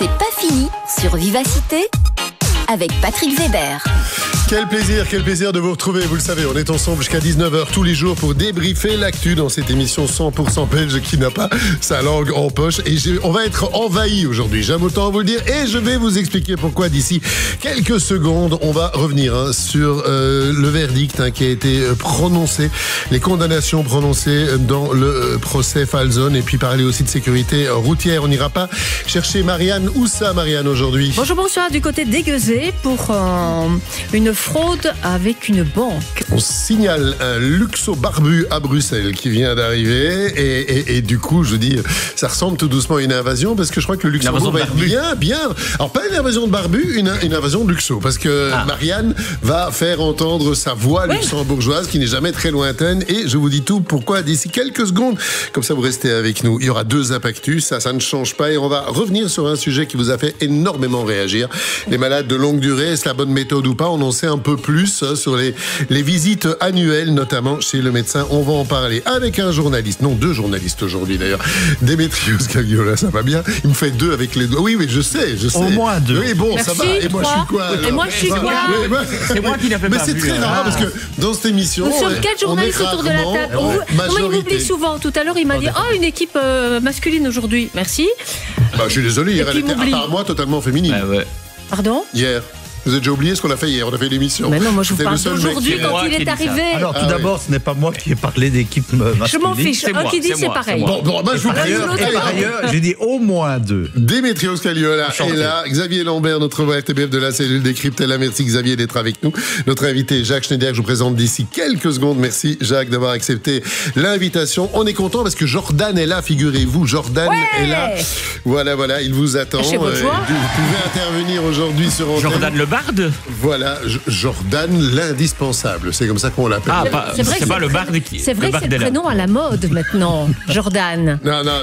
C'est pas fini sur Vivacité avec Patrick Weber. Quel plaisir de vous retrouver. Vous le savez, on est ensemble jusqu'à 19h tous les jours pour débriefer l'actu dans cette émission 100% belge qui n'a pas sa langue en poche. Et on va être envahi aujourd'hui, j'aime autant vous le dire. Et je vais vous expliquer pourquoi d'ici quelques secondes. On va revenir sur le verdict qui a été prononcé, les condamnations prononcées dans le procès Falzone. Et puis parler aussi de sécurité routière. On n'ira pas chercher Marianne. Où ça, Marianne, aujourd'hui? Bonjour, du côté d'Aiguezé pour une fraude avec une banque. On signale un Luxo barbu à Bruxelles qui vient d'arriver et du coup je dis ça ressemble tout doucement à une invasion parce que je crois que le Luxembourg va être bien. Alors pas une invasion de barbu, une invasion de Luxo parce que Marianne va faire entendre sa voix luxembourgeoise qui n'est jamais très lointaine et je vous dis tout pourquoi d'ici quelques secondes, comme ça vous restez avec nous. Il y aura 2 impactus, ça ne change pas et on va revenir sur un sujet qui vous a fait énormément réagir. Les malades de longue durée, est-ce la bonne méthode ou pas? On en sait un peu plus sur les visites annuelles, notamment chez le médecin. On va en parler avec un journaliste, non 2 journalistes aujourd'hui d'ailleurs. Démétrios Kalliola, ça va bien. Il me fait 2 avec les doigts. Oui, je sais. Au moins 2. Oui, bon, merci, ça va. Et moi, je suis quoi alors? Et moi, je suis quoi? C'est moi qui l'ai fait. Mais c'est très rare parce que dans cette émission, nous sommes 4 journalistes autour de la table. Moi, il m'oublie souvent. Tout à l'heure, il m'a dit une équipe masculine aujourd'hui. Merci. Je suis désolé, hier, elle était, à part moi, totalement féminine. Pardon? Hier. Vous avez déjà oublié ce qu'on a fait hier? On a fait l'émission. Mais non, moi je vous parle d'aujourd'hui quand il est arrivé. Alors tout d'abord, ce n'est pas moi qui ai parlé d'équipe masculine. Je m'en fiche. Un qui dit c'est pareil. Bon, moi je vous Par ailleurs, j'ai dit au moins 2. Démétrios Kalliola est là. Xavier Lambert, notre voix RTBF de la cellule Décrypte est là. Merci Xavier d'être avec nous. Notre invité Jacques Schneider, que je vous présente d'ici quelques secondes. Merci Jacques d'avoir accepté l'invitation. On est content parce que Jordan est là, figurez-vous. Jordan est là. Voilà, il vous attend. Vous pouvez intervenir aujourd'hui sur antenne. Jordan le barde. Voilà, Jordan l'indispensable. C'est comme ça qu'on l'appelle. C'est pas le barde qui. C'est vrai que c'est le prénom à la mode maintenant, Jordan.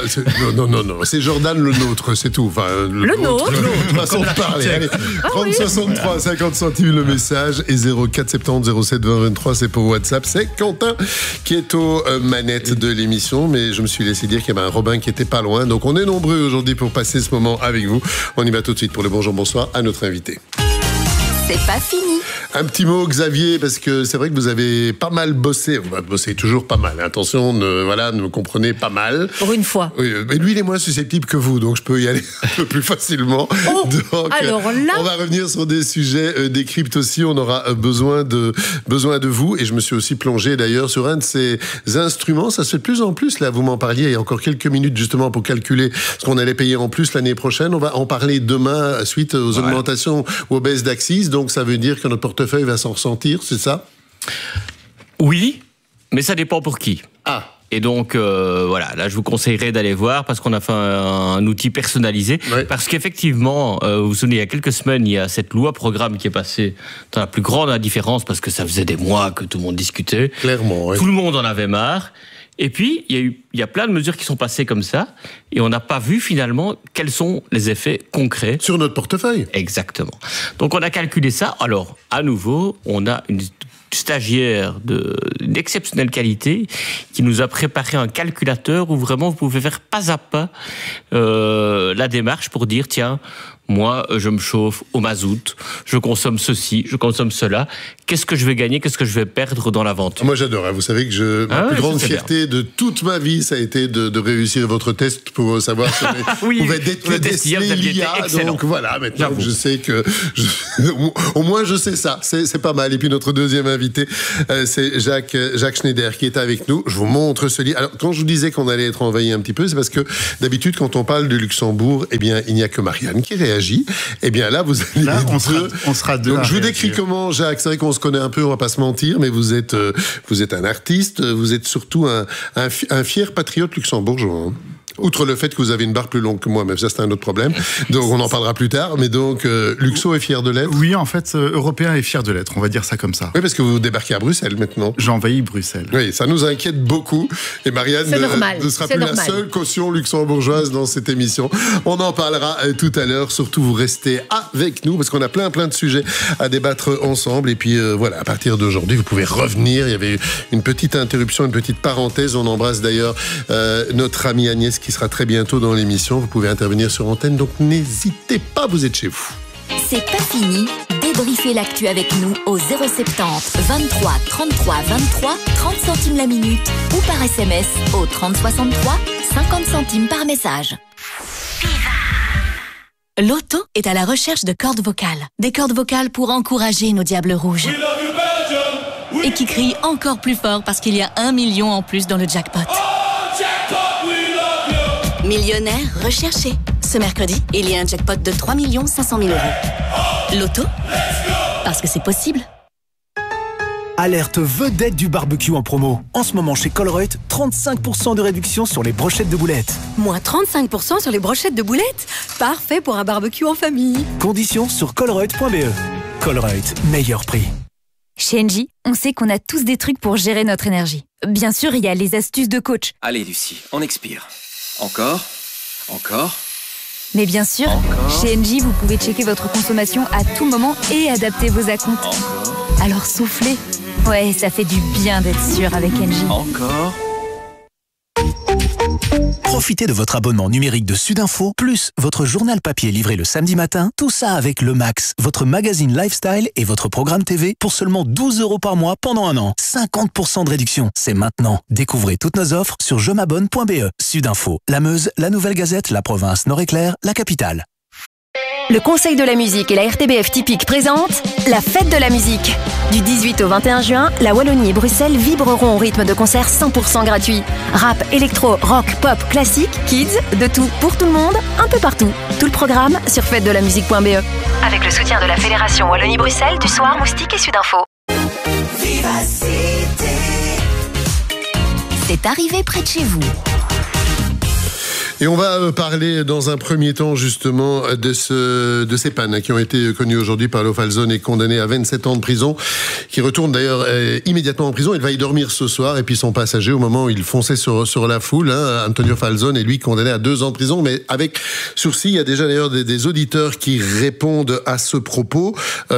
Non, c'est Jordan le nôtre, c'est tout. Enfin, le nôtre. Façon de parler. Allez, 30 63 50 centimes le message et 04 70 07 20 23, c'est pour WhatsApp. C'est Quentin qui est aux manettes de l'émission, mais je me suis laissé dire qu'il y avait un Robin qui était pas loin. Donc on est nombreux aujourd'hui pour passer ce moment avec vous. On y va tout de suite pour le bonjour, bonsoir à notre invité. C'est pas fini. Un petit mot, Xavier, parce que c'est vrai que vous avez pas mal bossé. Vous bossez toujours pas mal. Attention, ne me comprenez pas mal. Pour une fois. Oui, mais lui, il est moins susceptible que vous, donc je peux y aller un peu plus facilement. Donc, alors là... on va revenir sur des sujets Décrypte aussi. On aura besoin de vous. Et je me suis aussi plongé, d'ailleurs, sur un de ces instruments. Ça se fait de plus en plus, là. Vous m'en parliez il y a encore quelques minutes, justement, pour calculer ce qu'on allait payer en plus l'année prochaine. On va en parler demain, suite aux augmentations ou aux baisses d'axes. Donc, ça veut dire que notre portefeuille va s'en ressentir, c'est ça? Oui, mais ça dépend pour qui. Et donc, là, je vous conseillerais d'aller voir parce qu'on a fait un outil personnalisé. Ouais. Parce qu'effectivement, vous vous souvenez, il y a quelques semaines, il y a cette loi programme qui est passée dans la plus grande indifférence parce que ça faisait des mois que tout le monde discutait. Clairement, oui. Tout le monde en avait marre. Et puis, il y a plein de mesures qui sont passées comme ça, et on n'a pas vu finalement quels sont les effets concrets. Sur notre portefeuille. Exactement. Donc on a calculé ça. Alors, à nouveau, on a une stagiaire d'exceptionnelle qualité qui nous a préparé un calculateur où vraiment vous pouvez faire pas à pas la démarche pour dire, tiens, moi, je me chauffe au mazout, je consomme ceci, je consomme cela. Qu'est-ce que je vais gagner, qu'est-ce que je vais perdre dans l'aventure? Moi, j'adore. Vous savez que ma plus grande fierté de toute ma vie, ça a été de réussir votre test pour savoir si on pouvait déceler l'IA. Donc voilà, maintenant je sais que... au moins, je sais ça. C'est pas mal. Et puis, notre deuxième invité, c'est Jacques Schneider qui est avec nous. Je vous montre ce livre. Alors, quand je vous disais qu'on allait être envahi un petit peu, c'est parce que d'habitude, quand on parle de Luxembourg, eh bien, il n'y a que Marianne qui réagit. Eh bien là, vous allez on sera deux. Donc je vous décris comment, Jacques. C'est vrai qu'on se connaît un peu, on va pas se mentir, mais vous êtes un artiste, vous êtes surtout un fier patriote luxembourgeois. Hein. Outre le fait que vous avez une barre plus longue que moi, mais ça c'est un autre problème, donc on en parlera plus tard, mais donc Luxo est fier de l'être. Oui, en fait, Européen est fier de l'être, on va dire ça comme ça. Oui, parce que vous débarquez à Bruxelles maintenant. J'ai envahi Bruxelles. Oui, ça nous inquiète beaucoup, et Marianne ne sera plus la seule caution luxembourgeoise dans cette émission. On en parlera tout à l'heure, surtout vous restez avec nous, parce qu'on a plein de sujets à débattre ensemble, et puis voilà, à partir d'aujourd'hui, vous pouvez revenir. Il y avait une petite interruption, une petite parenthèse, on embrasse d'ailleurs notre amie Agnès qui qui sera très bientôt dans l'émission. Vous pouvez intervenir sur antenne, donc n'hésitez pas, vous êtes chez vous. C'est pas fini. Débriefez l'actu avec nous au 070 23 33 23 30 centimes la minute ou par SMS au 30 63 50 centimes par message. Loto est à la recherche de cordes vocales. Des cordes vocales pour encourager nos diables rouges. Et qui crient encore plus fort parce qu'il y a 1 million en plus dans le jackpot. Millionnaire recherché. Ce mercredi, il y a un jackpot de 3 500 000 €. Loto, parce que c'est possible. Alerte vedette du barbecue en promo. En ce moment chez Colruyt, 35% de réduction sur les brochettes de boulettes. Moins 35% sur les brochettes de boulettes. Parfait pour un barbecue en famille. Conditions sur colruyt.be. Colruyt, meilleur prix. Chez Engie, on sait qu'on a tous des trucs pour gérer notre énergie. Bien sûr, il y a les astuces de coach. Allez Lucie, on expire. Encore. Mais bien sûr, chez Engie, vous pouvez checker votre consommation à tout moment et adapter vos acomptes. Alors soufflez. Ouais, ça fait du bien d'être sûr avec Engie. Encore. Profitez de votre abonnement numérique de Sudinfo, plus votre journal papier livré le samedi matin, tout ça avec Le Max, votre magazine lifestyle et votre programme TV pour seulement 12 € par mois pendant un an. 50% de réduction, c'est maintenant. Découvrez toutes nos offres sur jemabonne.be. Sudinfo, la Meuse, la Nouvelle Gazette, la Province, Nord-Éclair, la Capitale. Le Conseil de la musique et la RTBF Typique présentent la Fête de la musique. Du 18 au 21 juin, la Wallonie et Bruxelles vibreront au rythme de concerts 100% gratuits. Rap, électro, rock, pop, classique, kids, de tout, pour tout le monde, un peu partout. Tout le programme sur fêtedelamusique.be. Avec le soutien de la Fédération Wallonie-Bruxelles, du Soir, Moustique et Sudinfo. Vivacité. C'est arrivé près de chez vous. Et on va parler dans un premier temps justement de ces pannes qui ont été connues aujourd'hui par Lo Falzone et condamné à 27 ans de prison, qui retourne d'ailleurs immédiatement en prison. Il va y dormir ce soir, et puis son passager, au moment où il fonçait sur la foule, Antonio Falzone, est lui condamné à 2 ans de prison, mais avec sursis. Il y a déjà d'ailleurs des auditeurs qui répondent à ce propos.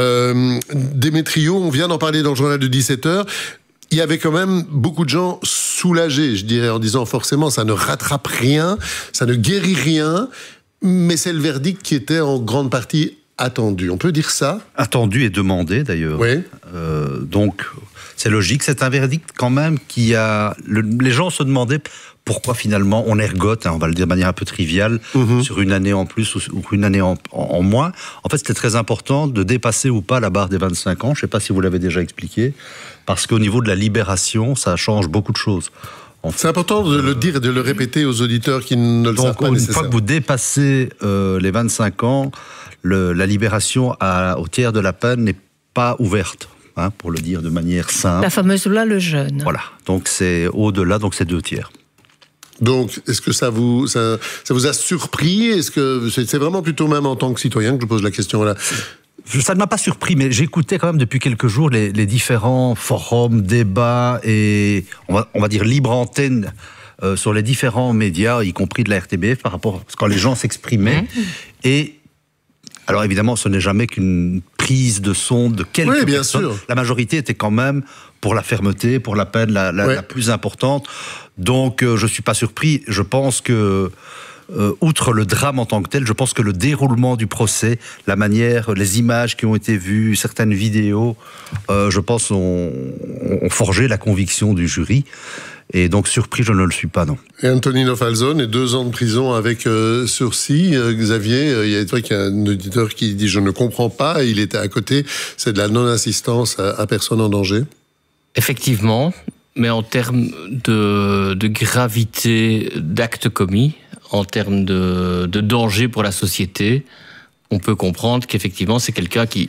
Démétrio, on vient d'en parler dans le journal de 17h. Il y avait quand même beaucoup de gens soulagés, je dirais, en disant forcément ça ne rattrape rien, ça ne guérit rien, mais c'est le verdict qui était en grande partie attendu. On peut dire ça ? Attendu et demandé d'ailleurs. Oui. Donc c'est logique, c'est un verdict quand même qui a... Les gens se demandaient pourquoi finalement on ergote, on va le dire de manière un peu triviale, sur une année en plus ou une année en moins. En fait, c'était très important de dépasser ou pas la barre des 25 ans. Je ne sais pas si vous l'avez déjà expliqué, parce qu'au niveau de la libération, ça change beaucoup de choses. C'est important de le dire et de le répéter aux auditeurs qui ne le savent pas nécessairement. Une fois que vous dépassez les 25 ans, la libération au tiers de la peine n'est pas ouverte. Pour le dire de manière simple. La fameuse loi Lejeune. Voilà, donc c'est au-delà, donc c'est 2 tiers. Donc, est-ce que ça vous a surpris ? Est-ce que c'est vraiment plutôt même en tant que citoyen que je pose la question là ? Ça ne m'a pas surpris, mais j'écoutais quand même depuis quelques jours les différents forums, débats et on va dire libre antenne sur les différents médias, y compris de la RTBF, par rapport à quand les gens s'exprimaient. Et alors évidemment, ce n'est jamais qu'une prise de son de quelques personnes. Sûr. La majorité était quand même pour la fermeté, pour la peine la plus importante. Donc je ne suis pas surpris. Je pense que, outre le drame en tant que tel, je pense que le déroulement du procès, la manière, les images qui ont été vues, certaines vidéos, je pense ont forgé la conviction du jury. Et donc, surpris, je ne le suis pas, non. Et Antonino Falzone, 2 ans de prison avec sursis. Xavier, il y a toi qui a un auditeur qui dit « Je ne comprends pas », il était à côté. C'est de la non-assistance à personne en danger. Effectivement, mais en termes de gravité d'actes commis, en termes de danger pour la société, on peut comprendre qu'effectivement, c'est quelqu'un qui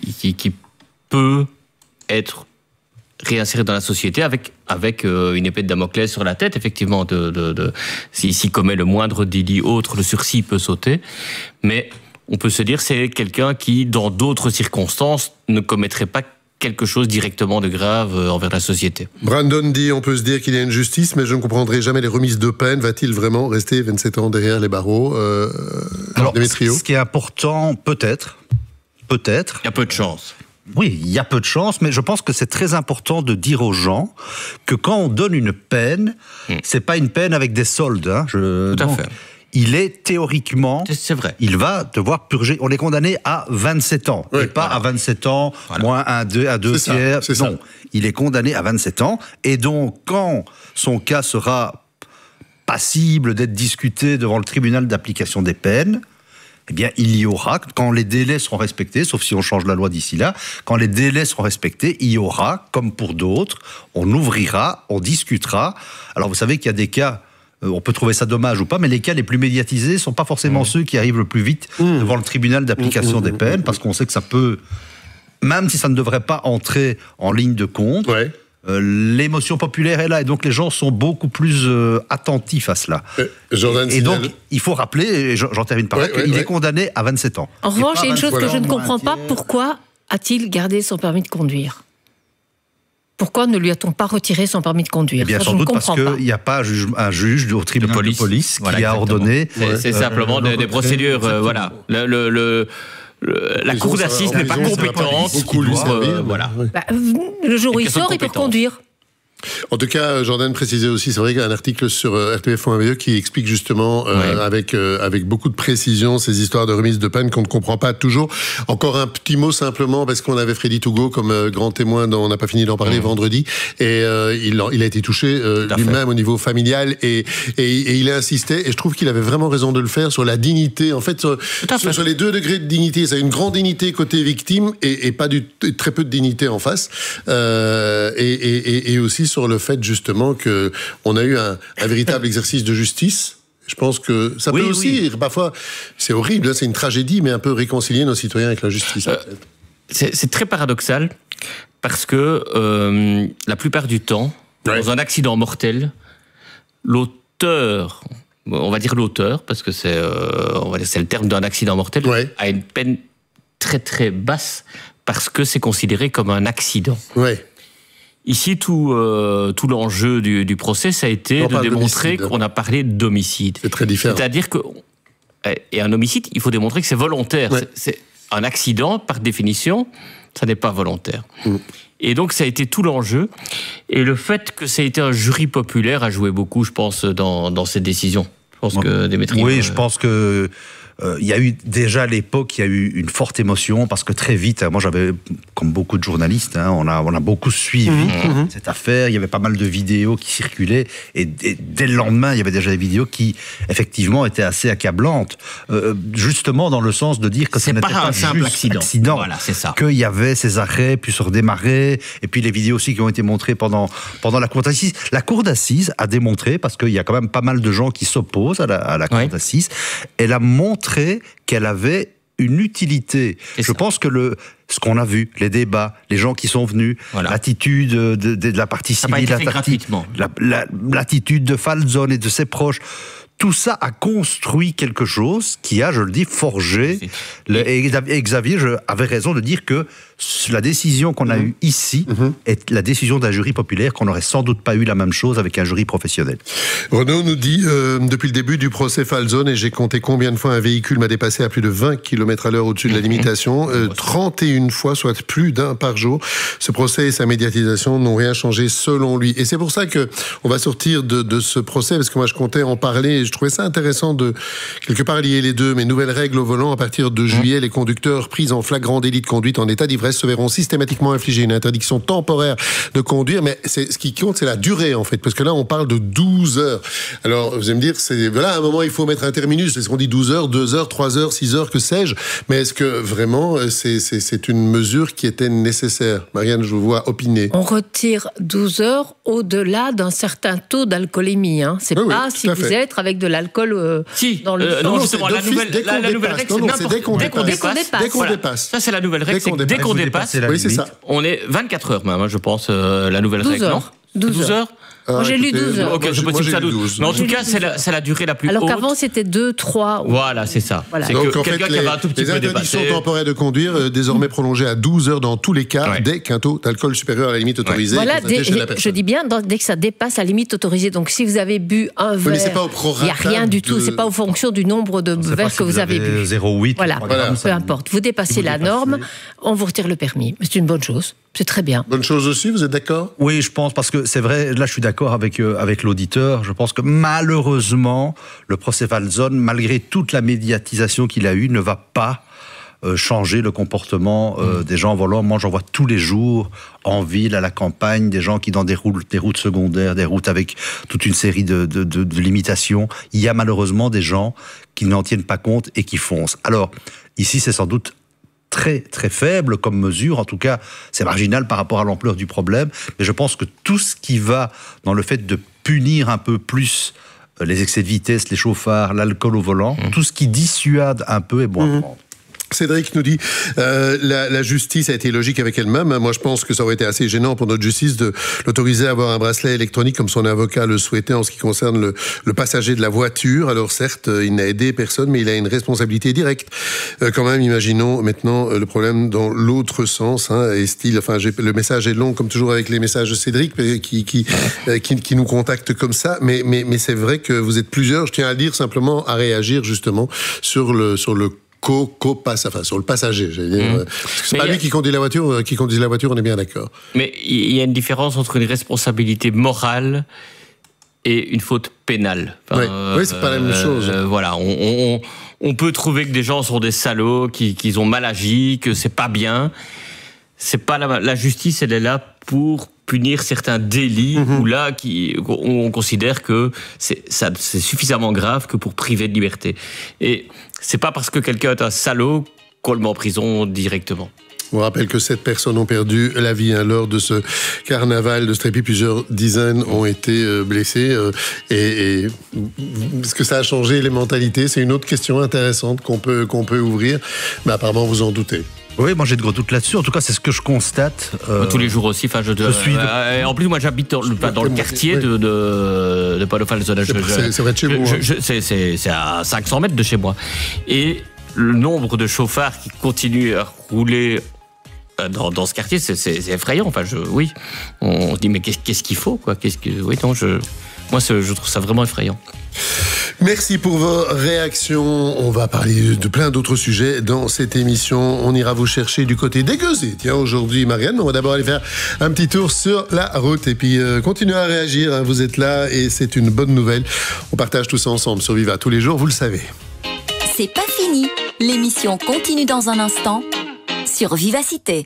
peut être réinséré dans la société avec une épée de Damoclès sur la tête, effectivement, s'il commet le moindre délit autre, le sursis peut sauter, mais on peut se dire c'est quelqu'un qui, dans d'autres circonstances, ne commettrait pas quelque chose directement de grave envers la société. Brandon dit, on peut se dire qu'il y a une justice, mais je ne comprendrai jamais les remises de peine. Va-t-il vraiment rester 27 ans derrière les barreaux Alors, ce qui est important, peut-être. Il y a peu de chance. Oui, il y a peu de chance, mais je pense que c'est très important de dire aux gens que quand on donne une peine, c'est pas une peine avec des soldes. Tout à fait. il est théoriquement... C'est vrai. Il va devoir purger. On est condamné à 27 ans. Et pas à 27 ans, moins un deux tiers. Non, il est condamné à 27 ans. Et donc, quand son cas sera passible d'être discuté devant le tribunal d'application des peines, eh bien, il y aura, quand les délais seront respectés, sauf si on change la loi d'ici là, quand les délais seront respectés, il y aura, comme pour d'autres, on ouvrira, on discutera. Alors, vous savez qu'il y a des cas... On peut trouver ça dommage ou pas, mais les cas les plus médiatisés ne sont pas forcément ceux qui arrivent le plus vite devant le tribunal d'application des peines, parce qu'on sait que ça peut, même si ça ne devrait pas entrer en ligne de compte, l'émotion populaire est là, et donc les gens sont beaucoup plus attentifs à cela. Et donc, il faut rappeler, et j'en termine par là, qu'il est condamné à 27 ans. En revanche, il y a une chose que je ne comprends pas, pourquoi a-t-il gardé son permis de conduire ? Pourquoi ne lui a-t-on pas retiré son permis de conduire ? Eh bien, sans doute parce qu'il n'y a pas un juge au tribunal de police qui a ordonné... C'est simplement des procédures, voilà. La cour d'assises n'est pas compétente. Le jour où il sort, il peut conduire. En tout cas, Jordan précisait aussi, c'est vrai qu'il y a un article sur rtbf.be qui explique justement avec beaucoup de précision ces histoires de remise de peine qu'on ne comprend pas toujours. Encore un petit mot simplement, parce qu'on avait Freddy Tougo comme grand témoin dont on n'a pas fini d'en parler vendredi, et il a été touché lui-même au niveau familial, et il a insisté, et je trouve qu'il avait vraiment raison de le faire, sur la dignité, en fait, sur les 2 degrés de dignité. C'est une grande dignité côté victime, et pas très peu de dignité en face, et aussi sur le fait justement qu'on a eu un véritable exercice de justice. Je pense que ça peut aussi, parfois, c'est horrible, c'est une tragédie, mais un peu réconcilier nos citoyens avec la justice. C'est très paradoxal, parce que la plupart du temps, dans un accident mortel, l'auteur, on va dire l'auteur, parce que c'est le terme d'un accident mortel, a une peine très très basse, parce que c'est considéré comme un accident. Ici, tout l'enjeu du procès, ça a été de démontrer qu'on a parlé d'homicide. C'est très différent. C'est-à-dire que, et un homicide, il faut démontrer que c'est volontaire. C'est un accident, par définition, ça n'est pas volontaire. Et donc, ça a été tout l'enjeu. Et le fait que ça a été un jury populaire a joué beaucoup, je pense, dans cette décision. Je pense que Démétrie... Oui, je pense que... il y a eu déjà à l'époque, il y a eu une forte émotion, parce que très vite, moi j'avais, comme beaucoup de journalistes, on a beaucoup suivi cette affaire. Il y avait pas mal de vidéos qui circulaient, et dès le lendemain, il y avait déjà des vidéos qui effectivement étaient assez accablantes, justement dans le sens de dire que ce n'était pas un simple accident. Voilà, c'est ça. Qu'il y avait ces arrêts, puis se redémarrer, et puis les vidéos aussi qui ont été montrées pendant la cour d'assises. La cour d'assises a démontré, parce qu'il y a quand même pas mal de gens qui s'opposent à la cour d'assises, elle a montré qu'elle avait une utilité. Je pense que ce qu'on a vu, les débats, les gens qui sont venus, l'attitude de la partie civile, l'attitude de Falzon et de ses proches, tout ça a construit quelque chose qui a, je le dis, forgé. Et Xavier avait raison de dire que la décision qu'on a eue ici est la décision d'un jury populaire, qu'on n'aurait sans doute pas eu la même chose avec un jury professionnel. Renaud nous dit, depuis le début du procès Falzon, et j'ai compté combien de fois un véhicule m'a dépassé à plus de 20 km/h au-dessus de la limitation, 31 fois, soit plus d'un par jour. Ce procès et sa médiatisation n'ont rien changé selon lui. Et c'est pour ça qu'on va sortir de ce procès, parce que moi je comptais en parler, et je trouvais ça intéressant de quelque part lier les deux. Mais nouvelles règles au volant, à partir de juillet, les conducteurs pris en flagrant délit de conduite en état d'ivresse se verront systématiquement infliger une interdiction temporaire de conduire. Mais ce qui compte, c'est la durée, en fait, parce que là, on parle de 12 heures. Alors, vous allez me dire, à un moment, il faut mettre un terminus. Est-ce qu'on dit 12 heures, 2 heures, 3 heures, 6 heures, que sais-je? Mais est-ce que vraiment, c'est une mesure qui était nécessaire? Marianne, je vous vois opiner. On retire 12 heures au-delà d'un certain taux d'alcoolémie. C'est pas si vous êtes avec de l'alcool dans le sang. Non, justement, la nouvelle règle, c'est dès qu'on dépasse. Ça, c'est la nouvelle règle, c'est que dès qu'on dépasse, c'est ça. On est 24 heures même, je pense, la nouvelle règle. 12 heures. Moi, j'ai lu 12 heures. Ok, je peux dire ça 12. Mais en tout cas, c'est la durée la plus haute. Alors qu'avant, c'était 2, 3. Voilà, c'est ça. Voilà. C'est donc, que quelqu'un qui avait un tout petit peu dépassé. Les interdictions temporaires de conduire, désormais prolongées à 12 heures dans tous les cas, dès qu'un taux d'alcool supérieur à la limite autorisée. Voilà, je dis bien, dès que ça dépasse la limite autorisée. Donc, si vous avez bu un verre, il n'y a rien du tout. C'est pas en fonction du nombre de verres que vous avez bu. 0,8. Voilà, peu importe. Vous dépassez la norme, on vous retire le permis. C'est une bonne chose. C'est très bien. Bonne chose aussi, vous êtes d'accord ? Oui, je pense, parce que c'est vrai, là je suis d'accord avec l'auditeur, je pense que malheureusement, le procès Walzone, malgré toute la médiatisation qu'il a eue, ne va pas changer le comportement des gens en volant. Moi, j'en vois tous les jours, en ville, à la campagne, des gens qui dans des routes secondaires, des routes avec toute une série de limitations. Il y a malheureusement des gens qui n'en tiennent pas compte et qui foncent. Alors, ici, c'est sans doute très très faible comme mesure, en tout cas c'est marginal par rapport à l'ampleur du problème, mais je pense que tout ce qui va dans le fait de punir un peu plus les excès de vitesse, les chauffards, l'alcool au volant, tout ce qui dissuade un peu est bon à prendre. Cédric nous dit la justice a été logique avec elle-même. Moi, je pense que ça aurait été assez gênant pour notre justice de l'autoriser à avoir un bracelet électronique comme son avocat le souhaitait en ce qui concerne le passager de la voiture. Alors certes, il n'a aidé personne, mais il a une responsabilité directe. Quand même, imaginons maintenant le problème dans l'autre sens. Le message est long, comme toujours avec les messages de Cédric, qui nous contacte comme ça. Mais c'est vrai que vous êtes plusieurs. Je tiens à le dire simplement, à réagir justement sur le sur le passager, j'allais dire. C'est pas lui qui conduit la voiture, on est bien d'accord. Mais il y a une différence entre une responsabilité morale et une faute pénale. Oui, c'est pas la même chose. Voilà, on peut trouver que des gens sont des salauds, qu'ils ont mal agi, que c'est pas bien. C'est pas la justice, elle est là pour punir certains délits où là on considère que c'est suffisamment grave que pour priver de liberté. Et c'est pas parce que quelqu'un est un salaud qu'on le met en prison directement. On rappelle que 7 personnes ont perdu la vie lors de ce carnaval de Strépy. Plusieurs dizaines ont été blessées. Et est-ce que ça a changé les mentalités ? C'est une autre question intéressante qu'on peut ouvrir. Mais apparemment, vous en doutez. Oui, moi j'ai de gros doutes là-dessus. En tout cas, c'est ce que je constate. Tous les jours aussi. Enfin, en plus, moi j'habite dans le quartier de Paul-Falzone. C'est vrai de chez vous. C'est à 500 mètres de chez moi. Et le nombre de chauffards qui continuent à rouler dans ce quartier, c'est effrayant. Enfin, oui, on se dit mais qu'est-ce qu'il faut, quoi ? Moi, je trouve ça vraiment effrayant. Merci pour vos réactions. On va parler de plein d'autres sujets dans cette émission. On ira vous chercher du côté d'Aiguezé. Tiens, aujourd'hui, Marianne, on va d'abord aller faire un petit tour sur la route et puis continuez à réagir. Hein, vous êtes là et c'est une bonne nouvelle. On partage tout ça ensemble sur Viva tous les jours, vous le savez. C'est pas fini. L'émission continue dans un instant sur Vivacité.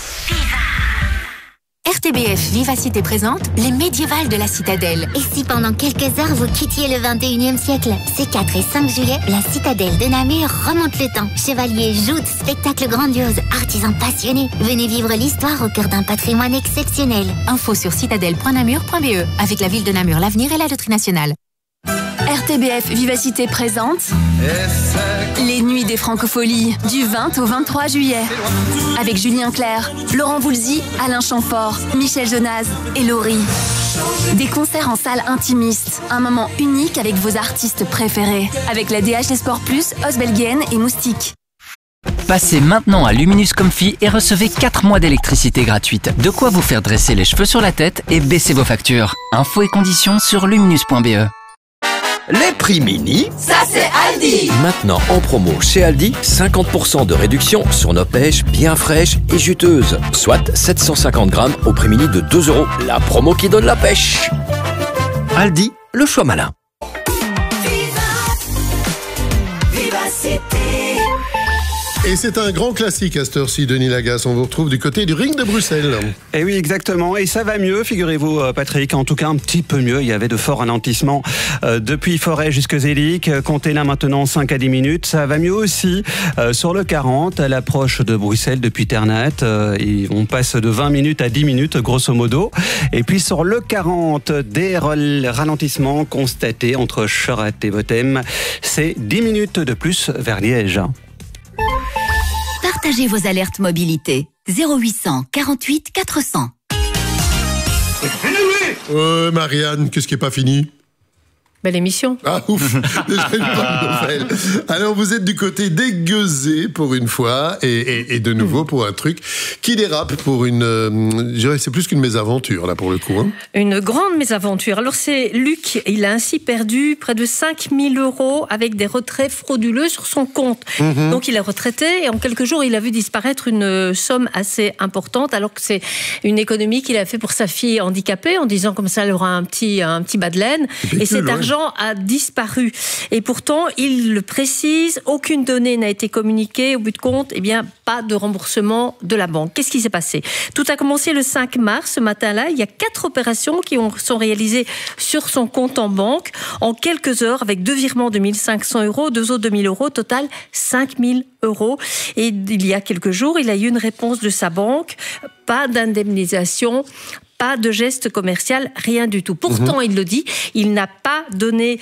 RTBF Vivacité présente les médiévales de la Citadelle. Et si pendant quelques heures vous quittiez le 21e siècle ? Ces 4 et 5 juillet, la Citadelle de Namur remonte le temps. Chevaliers, joutes, spectacles grandioses, artisans passionnés. Venez vivre l'histoire au cœur d'un patrimoine exceptionnel. Info sur citadelle.namur.be avec la ville de Namur, l'avenir et la loterie nationale. RTBF Vivacité présente les Nuits des Francopholies du 20 au 23 juillet avec Julien Clerc, Laurent Voulzy, Alain Chamfort, Michel Jonas et Laurie. Des concerts en salle intimiste, un moment unique avec vos artistes préférés avec la DHL Sport Plus, Osbelgen et Moustique. Passez maintenant à Luminus Comfy et recevez 4 mois d'électricité gratuite. De quoi vous faire dresser les cheveux sur la tête et baisser vos factures. Infos et conditions sur luminus.be. Les prix mini, ça c'est Aldi. Maintenant en promo chez Aldi, 50% de réduction sur nos pêches bien fraîches et juteuses. Soit 750 grammes au prix mini de 2 €. La promo qui donne la pêche. Aldi, le choix malin. Et c'est un grand classique à cette heure-ci, Denis Lagasse. On vous retrouve du côté du ring de Bruxelles. Et oui, exactement. Et ça va mieux, figurez-vous, Patrick. En tout cas, un petit peu mieux. Il y avait de forts ralentissements depuis Forêt jusque Zélic. Comptez là maintenant 5 à 10 minutes. Ça va mieux aussi sur le 40, à l'approche de Bruxelles depuis Ternat. On passe de 20 minutes à 10 minutes, grosso modo. Et puis sur le 40, des ralentissements constatés entre Charette et Bothème. C'est 10 minutes de plus vers Liège. Partagez vos alertes mobilité. 0800 48 400. Marianne, qu'est-ce qui n'est pas fini ? Belle émission. Ah ouf, déjà une bonne nouvelle. Alors vous êtes du côté dégueusé pour une fois et de nouveau pour un truc qui dérape pour une... je dirais c'est plus qu'une mésaventure là pour le coup. Hein. Une grande mésaventure. Alors c'est Luc, il a ainsi perdu près de 5 000 € avec des retraits frauduleux sur son compte. Donc il est retraité et en quelques jours il a vu disparaître une somme assez importante alors que c'est une économie qu'il a fait pour sa fille handicapée en disant comme ça elle aura un petit bas de laine. Et cet argent a disparu. Et pourtant, il le précise, aucune donnée n'a été communiquée. Au bout de compte, eh bien, pas de remboursement de la banque. Qu'est-ce qui s'est passé ? Tout a commencé le 5 mars, ce matin-là. Il y a 4 opérations qui sont réalisées sur son compte en banque en quelques heures avec 2 virements de 1 500 €, 2 autres de 1 000 €, total 5 000 €. Et il y a quelques jours, il a eu une réponse de sa banque. Pas d'indemnisation, pas de geste commercial, rien du tout. Pourtant, il le dit, il n'a pas donné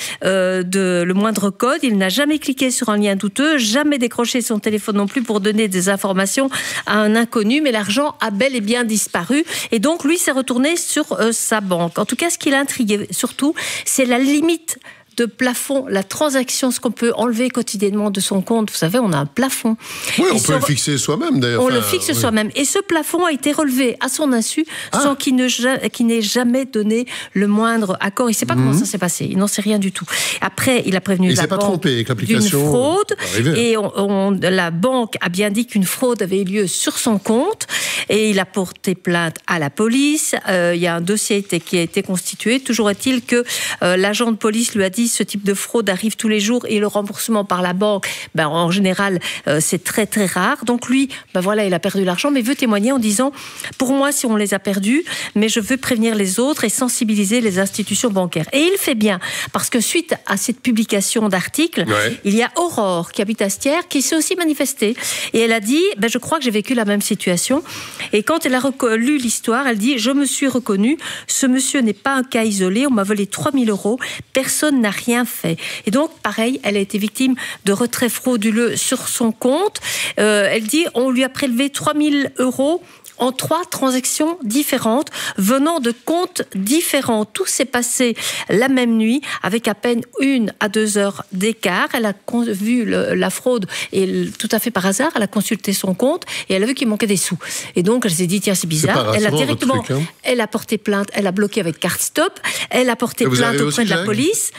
le moindre code, il n'a jamais cliqué sur un lien douteux, jamais décroché son téléphone non plus pour donner des informations à un inconnu, mais l'argent a bel et bien disparu. Et donc, lui s'est retourné sur sa banque. En tout cas, ce qui l'a intrigué surtout, c'est la limite de plafond, la transaction, ce qu'on peut enlever quotidiennement de son compte. Vous savez, on a un plafond. Oui, on peut le fixer soi-même d'ailleurs. On le fixe soi-même. Et ce plafond a été relevé à son insu sans qu'il n'ait jamais donné le moindre accord. Il ne sait pas comment ça s'est passé. Il n'en sait rien du tout. Après, il a prévenu la banque d'une fraude. Et la banque a bien dit qu'une fraude avait eu lieu sur son compte. Et il a porté plainte à la police. Il y a un dossier qui a été constitué. Toujours est-il que l'agent de police lui a dit ce type de fraude arrive tous les jours et le remboursement par la banque, en général, c'est très très rare. Donc lui, voilà, il a perdu l'argent, mais veut témoigner en disant pour moi, si on les a perdus, mais je veux prévenir les autres et sensibiliser les institutions bancaires. Et il fait bien, parce que suite à cette publication d'articles, il y a Aurore qui habite à Stières qui s'est aussi manifestée et elle a dit je crois que j'ai vécu la même situation. Et quand elle a lu l'histoire, elle dit je me suis reconnue, ce monsieur n'est pas un cas isolé, on m'a volé 3 000 €, personne n'a rien fait. Et donc, pareil, elle a été victime de retraits frauduleux sur son compte. Elle dit, on lui a prélevé 3 000 € en 3 transactions différentes, venant de comptes différents. Tout s'est passé la même nuit, avec à peine 1 à 2 heures d'écart. Elle a vu la fraude, et tout à fait par hasard, elle a consulté son compte, et elle a vu qu'il manquait des sous. Et donc, elle s'est dit, tiens, c'est bizarre. Elle a directement, elle a porté plainte, elle a bloqué avec carte stop, elle a porté plainte auprès de la police.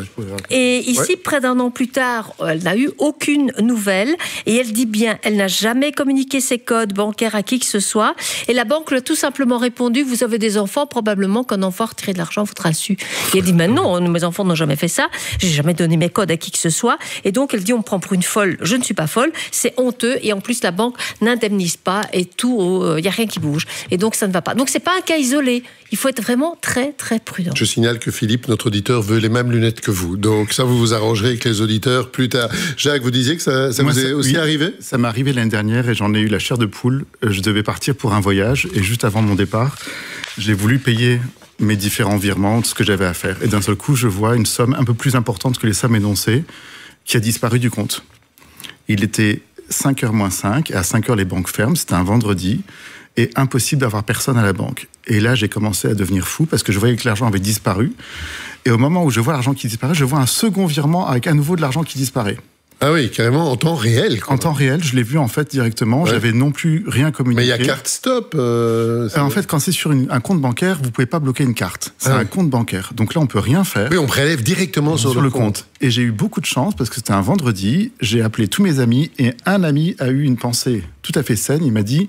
Et ici, près d'1 an plus tard, elle n'a eu aucune nouvelle, et elle dit bien, elle n'a jamais communiqué ses codes bancaires à qui que ce soit. Et la banque lui a tout simplement répondu, vous avez des enfants, probablement qu'un enfant a retiré de l'argent vous sera su. Et elle dit, mais non, mes enfants n'ont jamais fait ça, j'ai jamais donné mes codes à qui que ce soit. Et donc elle dit, on me prend pour une folle. Je ne suis pas folle, c'est honteux, et en plus la banque n'indemnise pas, et tout, il n'y a rien qui bouge. Et donc ça ne va pas. Donc c'est pas un cas isolé, il faut être vraiment très très prudent. Je signale que Philippe, notre auditeur, veut les mêmes lunettes que vous. Donc ça, vous vous arrangerez avec les auditeurs plus tard. Jacques, vous disiez que ça vous est aussi arrivé ? Ça m'est arrivé l'année dernière et j'en ai eu la chair de poule. Je devais partir pour un voyage et juste avant mon départ, j'ai voulu payer mes différents virements, ce que j'avais à faire. Et d'un seul coup, je vois une somme un peu plus importante que les sommes énoncées qui a disparu du compte. Il était 5h moins 5 et à 5h les banques ferment, c'était un vendredi et impossible d'avoir personne à la banque. Et là, j'ai commencé à devenir fou parce que je voyais que l'argent avait disparu. Et au moment où je vois l'argent qui disparaît, je vois un second virement avec à nouveau de l'argent qui disparaît. Ah oui, carrément en temps réel. En temps réel, je l'ai vu en fait directement. J'avais non plus rien communiqué. Mais il y a carte stop. En fait, quand c'est sur un compte bancaire, vous pouvez pas bloquer une carte. C'est un compte bancaire. Donc là, on peut rien faire. Oui, on prélève directement sur le compte. Et j'ai eu beaucoup de chance parce que c'était un vendredi. J'ai appelé tous mes amis et un ami a eu une pensée tout à fait saine. Il m'a dit,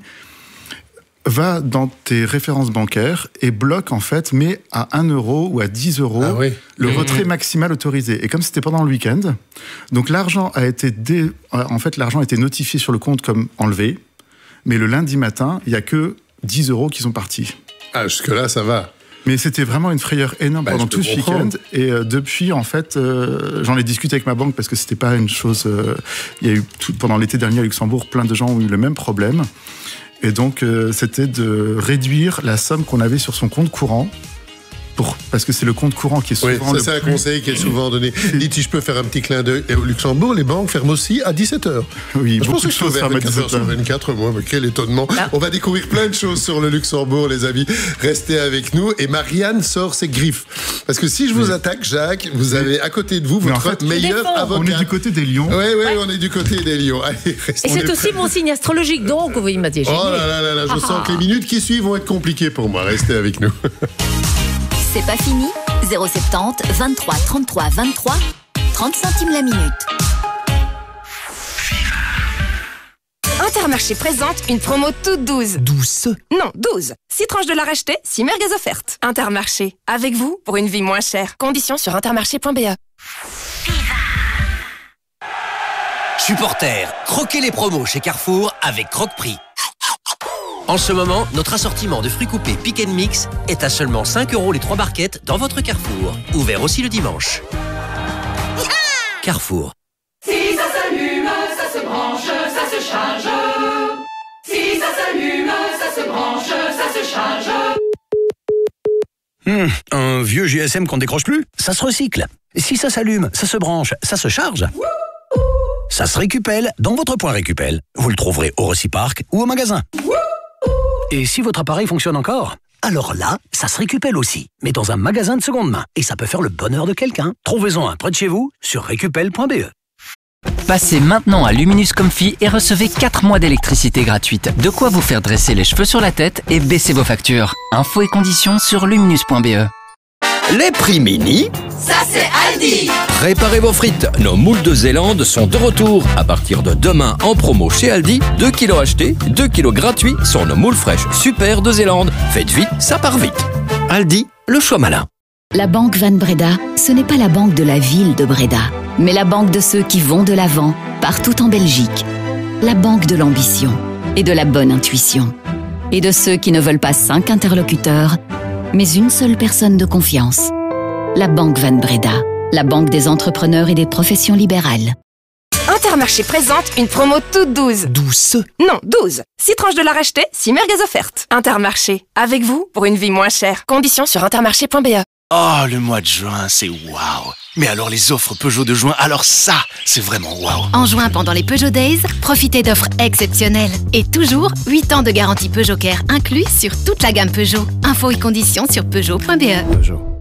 va dans tes références bancaires et bloque en fait, mais à 1 € ou à 10 € le retrait maximal autorisé. Et comme c'était pendant le week-end, donc l'argent a été l'argent a été notifié sur le compte comme enlevé, mais le lundi matin, il y a que 10 € qui sont partis. Ah, jusque là, ça va. Mais c'était vraiment une frayeur énorme pendant tout ce week-end. Et depuis, en fait, j'en ai discuté avec ma banque parce que c'était pas une chose. Il y a eu pendant l'été dernier à Luxembourg, plein de gens ont eu le même problème. Et donc, c'était de réduire la somme qu'on avait sur son compte courant Parce que c'est le compte courant qui est souvent... Oui, ça c'est un conseil qui est souvent donné. Dites, si je peux faire un petit clin d'œil. Et au Luxembourg, les banques ferment aussi à 17h. Oui, je pense que je suis ouvert à 14h24, moi, mais quel étonnement. On va découvrir plein de choses sur le Luxembourg, les amis. Restez avec nous. Et Marianne sort ses griffes. Parce que si je vous attaque, Jacques, vous avez à côté de vous votre meilleur avocat. On est du côté des lions. Oui, on est du côté des lions. Allez, et c'est aussi mon signe astrologique, donc oui, il m'a dit. Oh là, je sens que les minutes qui suivent vont être compliquées pour moi. Restez avec nous. C'est pas fini. 070 23 33 23 30 centimes la minute. Intermarché présente une promo toute douce. Douce? Non, 12. 6 tranches de la racheter, 6 merguez offertes. Intermarché, avec vous pour une vie moins chère. Conditions sur intermarché.be. Supporters, croquez les promos chez Carrefour avec Croque-Prix. En ce moment, notre assortiment de fruits coupés Pick & Mix est à seulement 5 € les 3 barquettes dans votre Carrefour. Ouvert aussi le dimanche. Carrefour. Si ça s'allume, ça se branche, ça se charge. Si ça s'allume, ça se branche, ça se charge. Un vieux GSM qu'on décroche plus, ça se recycle. Si ça s'allume, ça se branche, ça se charge. Ça se récupère dans votre point Récupel. Vous le trouverez au Reciparc ou au magasin. Et si votre appareil fonctionne encore, alors là, ça se récupère aussi, mais dans un magasin de seconde main. Et ça peut faire le bonheur de quelqu'un. Trouvez-en un près de chez vous sur récupel.be. Passez maintenant à Luminus Comfy et recevez 4 mois d'électricité gratuite. De quoi vous faire dresser les cheveux sur la tête et baisser vos factures. Infos et conditions sur luminus.be. Les prix mini, ça c'est Aldi. Préparez vos frites, nos moules de Zélande sont de retour. À partir de demain en promo chez Aldi, 2 kilos achetés, 2 kilos gratuits sur nos moules fraîches super de Zélande. Faites vite, ça part vite. Aldi, le choix malin. La Banque Van Breda, ce n'est pas la banque de la ville de Breda, mais la banque de ceux qui vont de l'avant, partout en Belgique. La banque de l'ambition et de la bonne intuition. Et de ceux qui ne veulent pas 5 interlocuteurs, mais une seule personne de confiance. La Banque Van Breda, la banque des entrepreneurs et des professions libérales. Intermarché présente une promo toute douce. Douce? Non, 12. 6 tranches de la racheter, 6 merguez offertes. Intermarché, avec vous pour une vie moins chère. Conditions sur intermarché.be. Oh, le mois de juin, c'est waouh. Mais alors les offres Peugeot de juin, alors ça, c'est vraiment waouh. En juin, pendant les Peugeot Days, profitez d'offres exceptionnelles. Et toujours, 8 ans de garantie Peugeot Care inclus sur toute la gamme Peugeot. Infos et conditions sur Peugeot.be.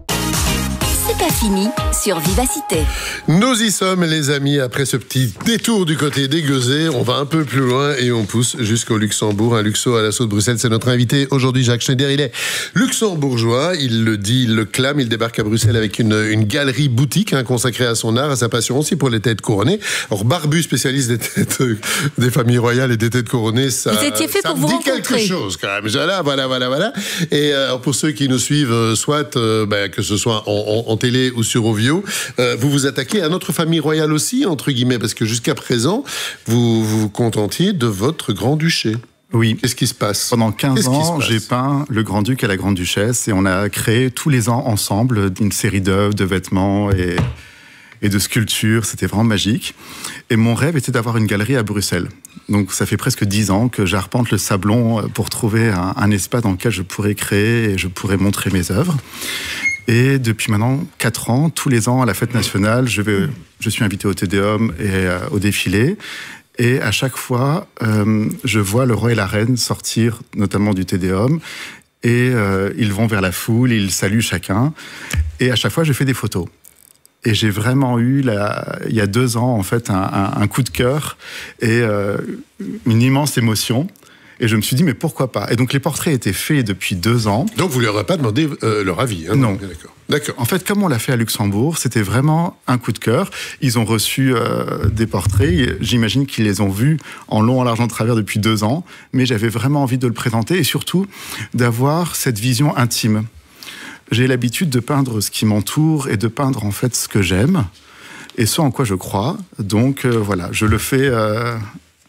C'est pas fini sur Vivacité. Nous y sommes, les amis, après ce petit détour du côté des Gueusets. On va un peu plus loin et on pousse jusqu'au Luxembourg. Un Luxo à l'assaut de Bruxelles, c'est notre invité aujourd'hui, Jacques Schneider. Il est luxembourgeois, il le dit, il le clame. Il débarque à Bruxelles avec une galerie boutique consacrée à son art, à sa passion aussi pour les têtes couronnées. Alors, Barbu, spécialiste des têtes des familles royales et des têtes couronnées, ça, vous étiez fait ça pour me vous dit quelque rencontrer. chose quand même. Voilà. Et pour ceux qui nous suivent, soit que ce soit en télé ou sur Ovio, vous vous attaquez à notre famille royale aussi, entre guillemets, parce que jusqu'à présent, vous vous contentiez de votre grand-duché. Oui. Qu'est-ce qui se passe? Pendant 15 ans, j'ai peint le grand-duc et la grande-duchesse et on a créé tous les ans ensemble une série d'œuvres, de vêtements et de sculptures. C'était vraiment magique. Et mon rêve était d'avoir une galerie à Bruxelles. Donc ça fait presque 10 ans que j'arpente le Sablon pour trouver un espace dans lequel je pourrais créer et je pourrais montrer mes œuvres. Et depuis maintenant 4 ans, tous les ans à la fête nationale, je suis invité au Tédéum et au défilé. Et à chaque fois, je vois le roi et la reine sortir, notamment du Tédéum. Et ils vont vers la foule, ils saluent chacun. Et à chaque fois, je fais des photos. Et j'ai vraiment eu, il y a 2 ans, en fait, un coup de cœur et une immense émotion. Et je me suis dit, mais pourquoi pas? Et donc, les portraits étaient faits depuis 2 ans. Donc, vous ne leur avez pas demandé leur avis, hein? Non. D'accord. En fait, comme on l'a fait à Luxembourg, c'était vraiment un coup de cœur. Ils ont reçu des portraits. J'imagine qu'ils les ont vus en long, en large, en travers depuis 2 ans. Mais j'avais vraiment envie de le présenter et surtout d'avoir cette vision intime. J'ai l'habitude de peindre ce qui m'entoure et de peindre, en fait, ce que j'aime et ce en quoi je crois. Donc, voilà, je le fais...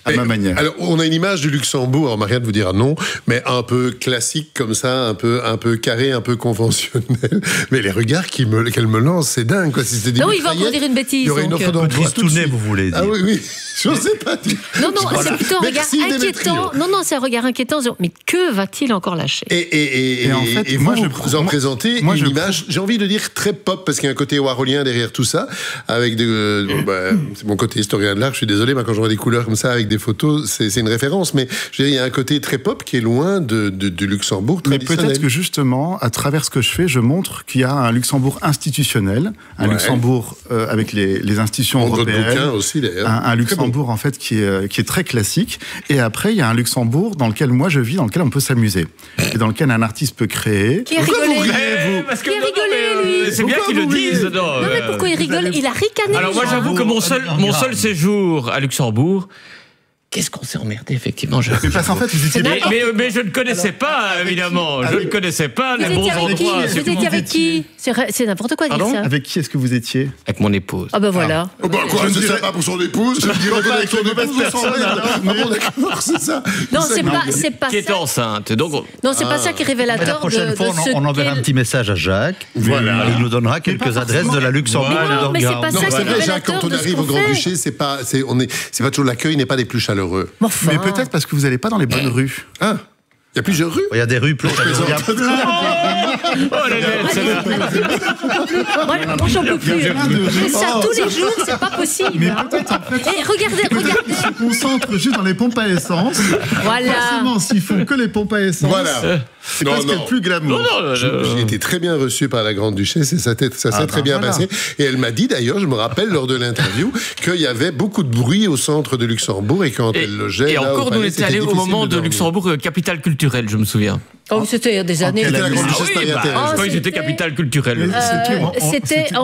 à ma manière. Alors, on a une image du Luxembourg, alors Marianne vous dira non, mais un peu classique comme ça, un peu carré, un peu conventionnel. Mais les regards qu'elle me lance, c'est dingue, quoi. Si c'était des non, il va encore dire une bêtise. Il y aurait une offre d'emploi tout de suite. Vous voulez dire. Ah oui, je ne sais pas dire. Non, c'est plutôt un regard inquiétant. Non, c'est un regard inquiétant. Mais que va-t-il encore lâcher? Et en fait, moi, je vous en présenter une image, j'ai envie de dire très pop, parce qu'il y a un côté warholien derrière tout ça, avec c'est mon côté historien de l'art, je suis désolé, mais quand je vois des couleurs comme ça, avec des photos, c'est une référence, mais je veux dire, il y a un côté très pop qui est loin du Luxembourg traditionnel. Mais peut-être que justement, à travers ce que je fais, je montre qu'il y a un Luxembourg institutionnel, un Luxembourg avec les institutions européennes, aussi, un Luxembourg en fait qui est très classique, et après il y a un Luxembourg dans lequel moi je vis, dans lequel on peut s'amuser, et dans lequel un artiste peut créer. Qui a rigolé, qui a rigolé, lui. C'est bien qu'ils le disent. Non, mais pourquoi il rigole? Il a ricané. Alors moi, j'avoue que mon seul séjour à Luxembourg, qu'est-ce qu'on s'est emmerdé, effectivement. Parce qu'en fait, vous étiez... mais je ne connaissais pas, évidemment. Je ne connaissais pas les bons endroits. Vous étiez avec qui? C'est n'importe quoi dire ça. Avec qui est-ce que vous étiez? Avec mon épouse. Ah ben voilà. Quoi, je ne dirais pas pour son épouse. Je ne dirais pas avec son épouse, on s'emmerde. D'accord, c'est ça. Non, c'est pas ça. Qui était enceinte. Donc... Non, c'est pas ça qui est révélateur. La prochaine fois, on enverra un petit message à Jacques. Voilà. Il nous donnera quelques adresses de la Luxembourg. Non, mais c'est pas ça qui est révélateur. Jacques, quand on arrive au Grand-Duché, c'est pas toujours l'accueil n'est pas des plus chaleureux. Mais peut-être parce que vous n'allez pas dans les bonnes rues. Ah, il y a plusieurs rues. Il y a des rues plus. Moi, j'en peux plus. Mais ça, tous les jours, c'est pas possible. Mais peut-être en fait. Et regardez. Ils se concentrent juste dans les pompes à essence. Voilà. Forcément, s'ils font que les pompes à essence. Voilà. C'est pas ce qu'il y a de plus glamour. J'ai été très bien reçu par la Grande-Duchesse et ça s'est très bien passé. Et elle m'a dit d'ailleurs, je me rappelle lors de l'interview, qu'il y avait beaucoup de bruit au centre de Luxembourg et quand elle logeait. Et encore, nous étions allés au moment de Luxembourg, capitale culturelle, je me souviens. Oh, c'était il y a des années. Quand ils étaient capitale culturelle. C'était en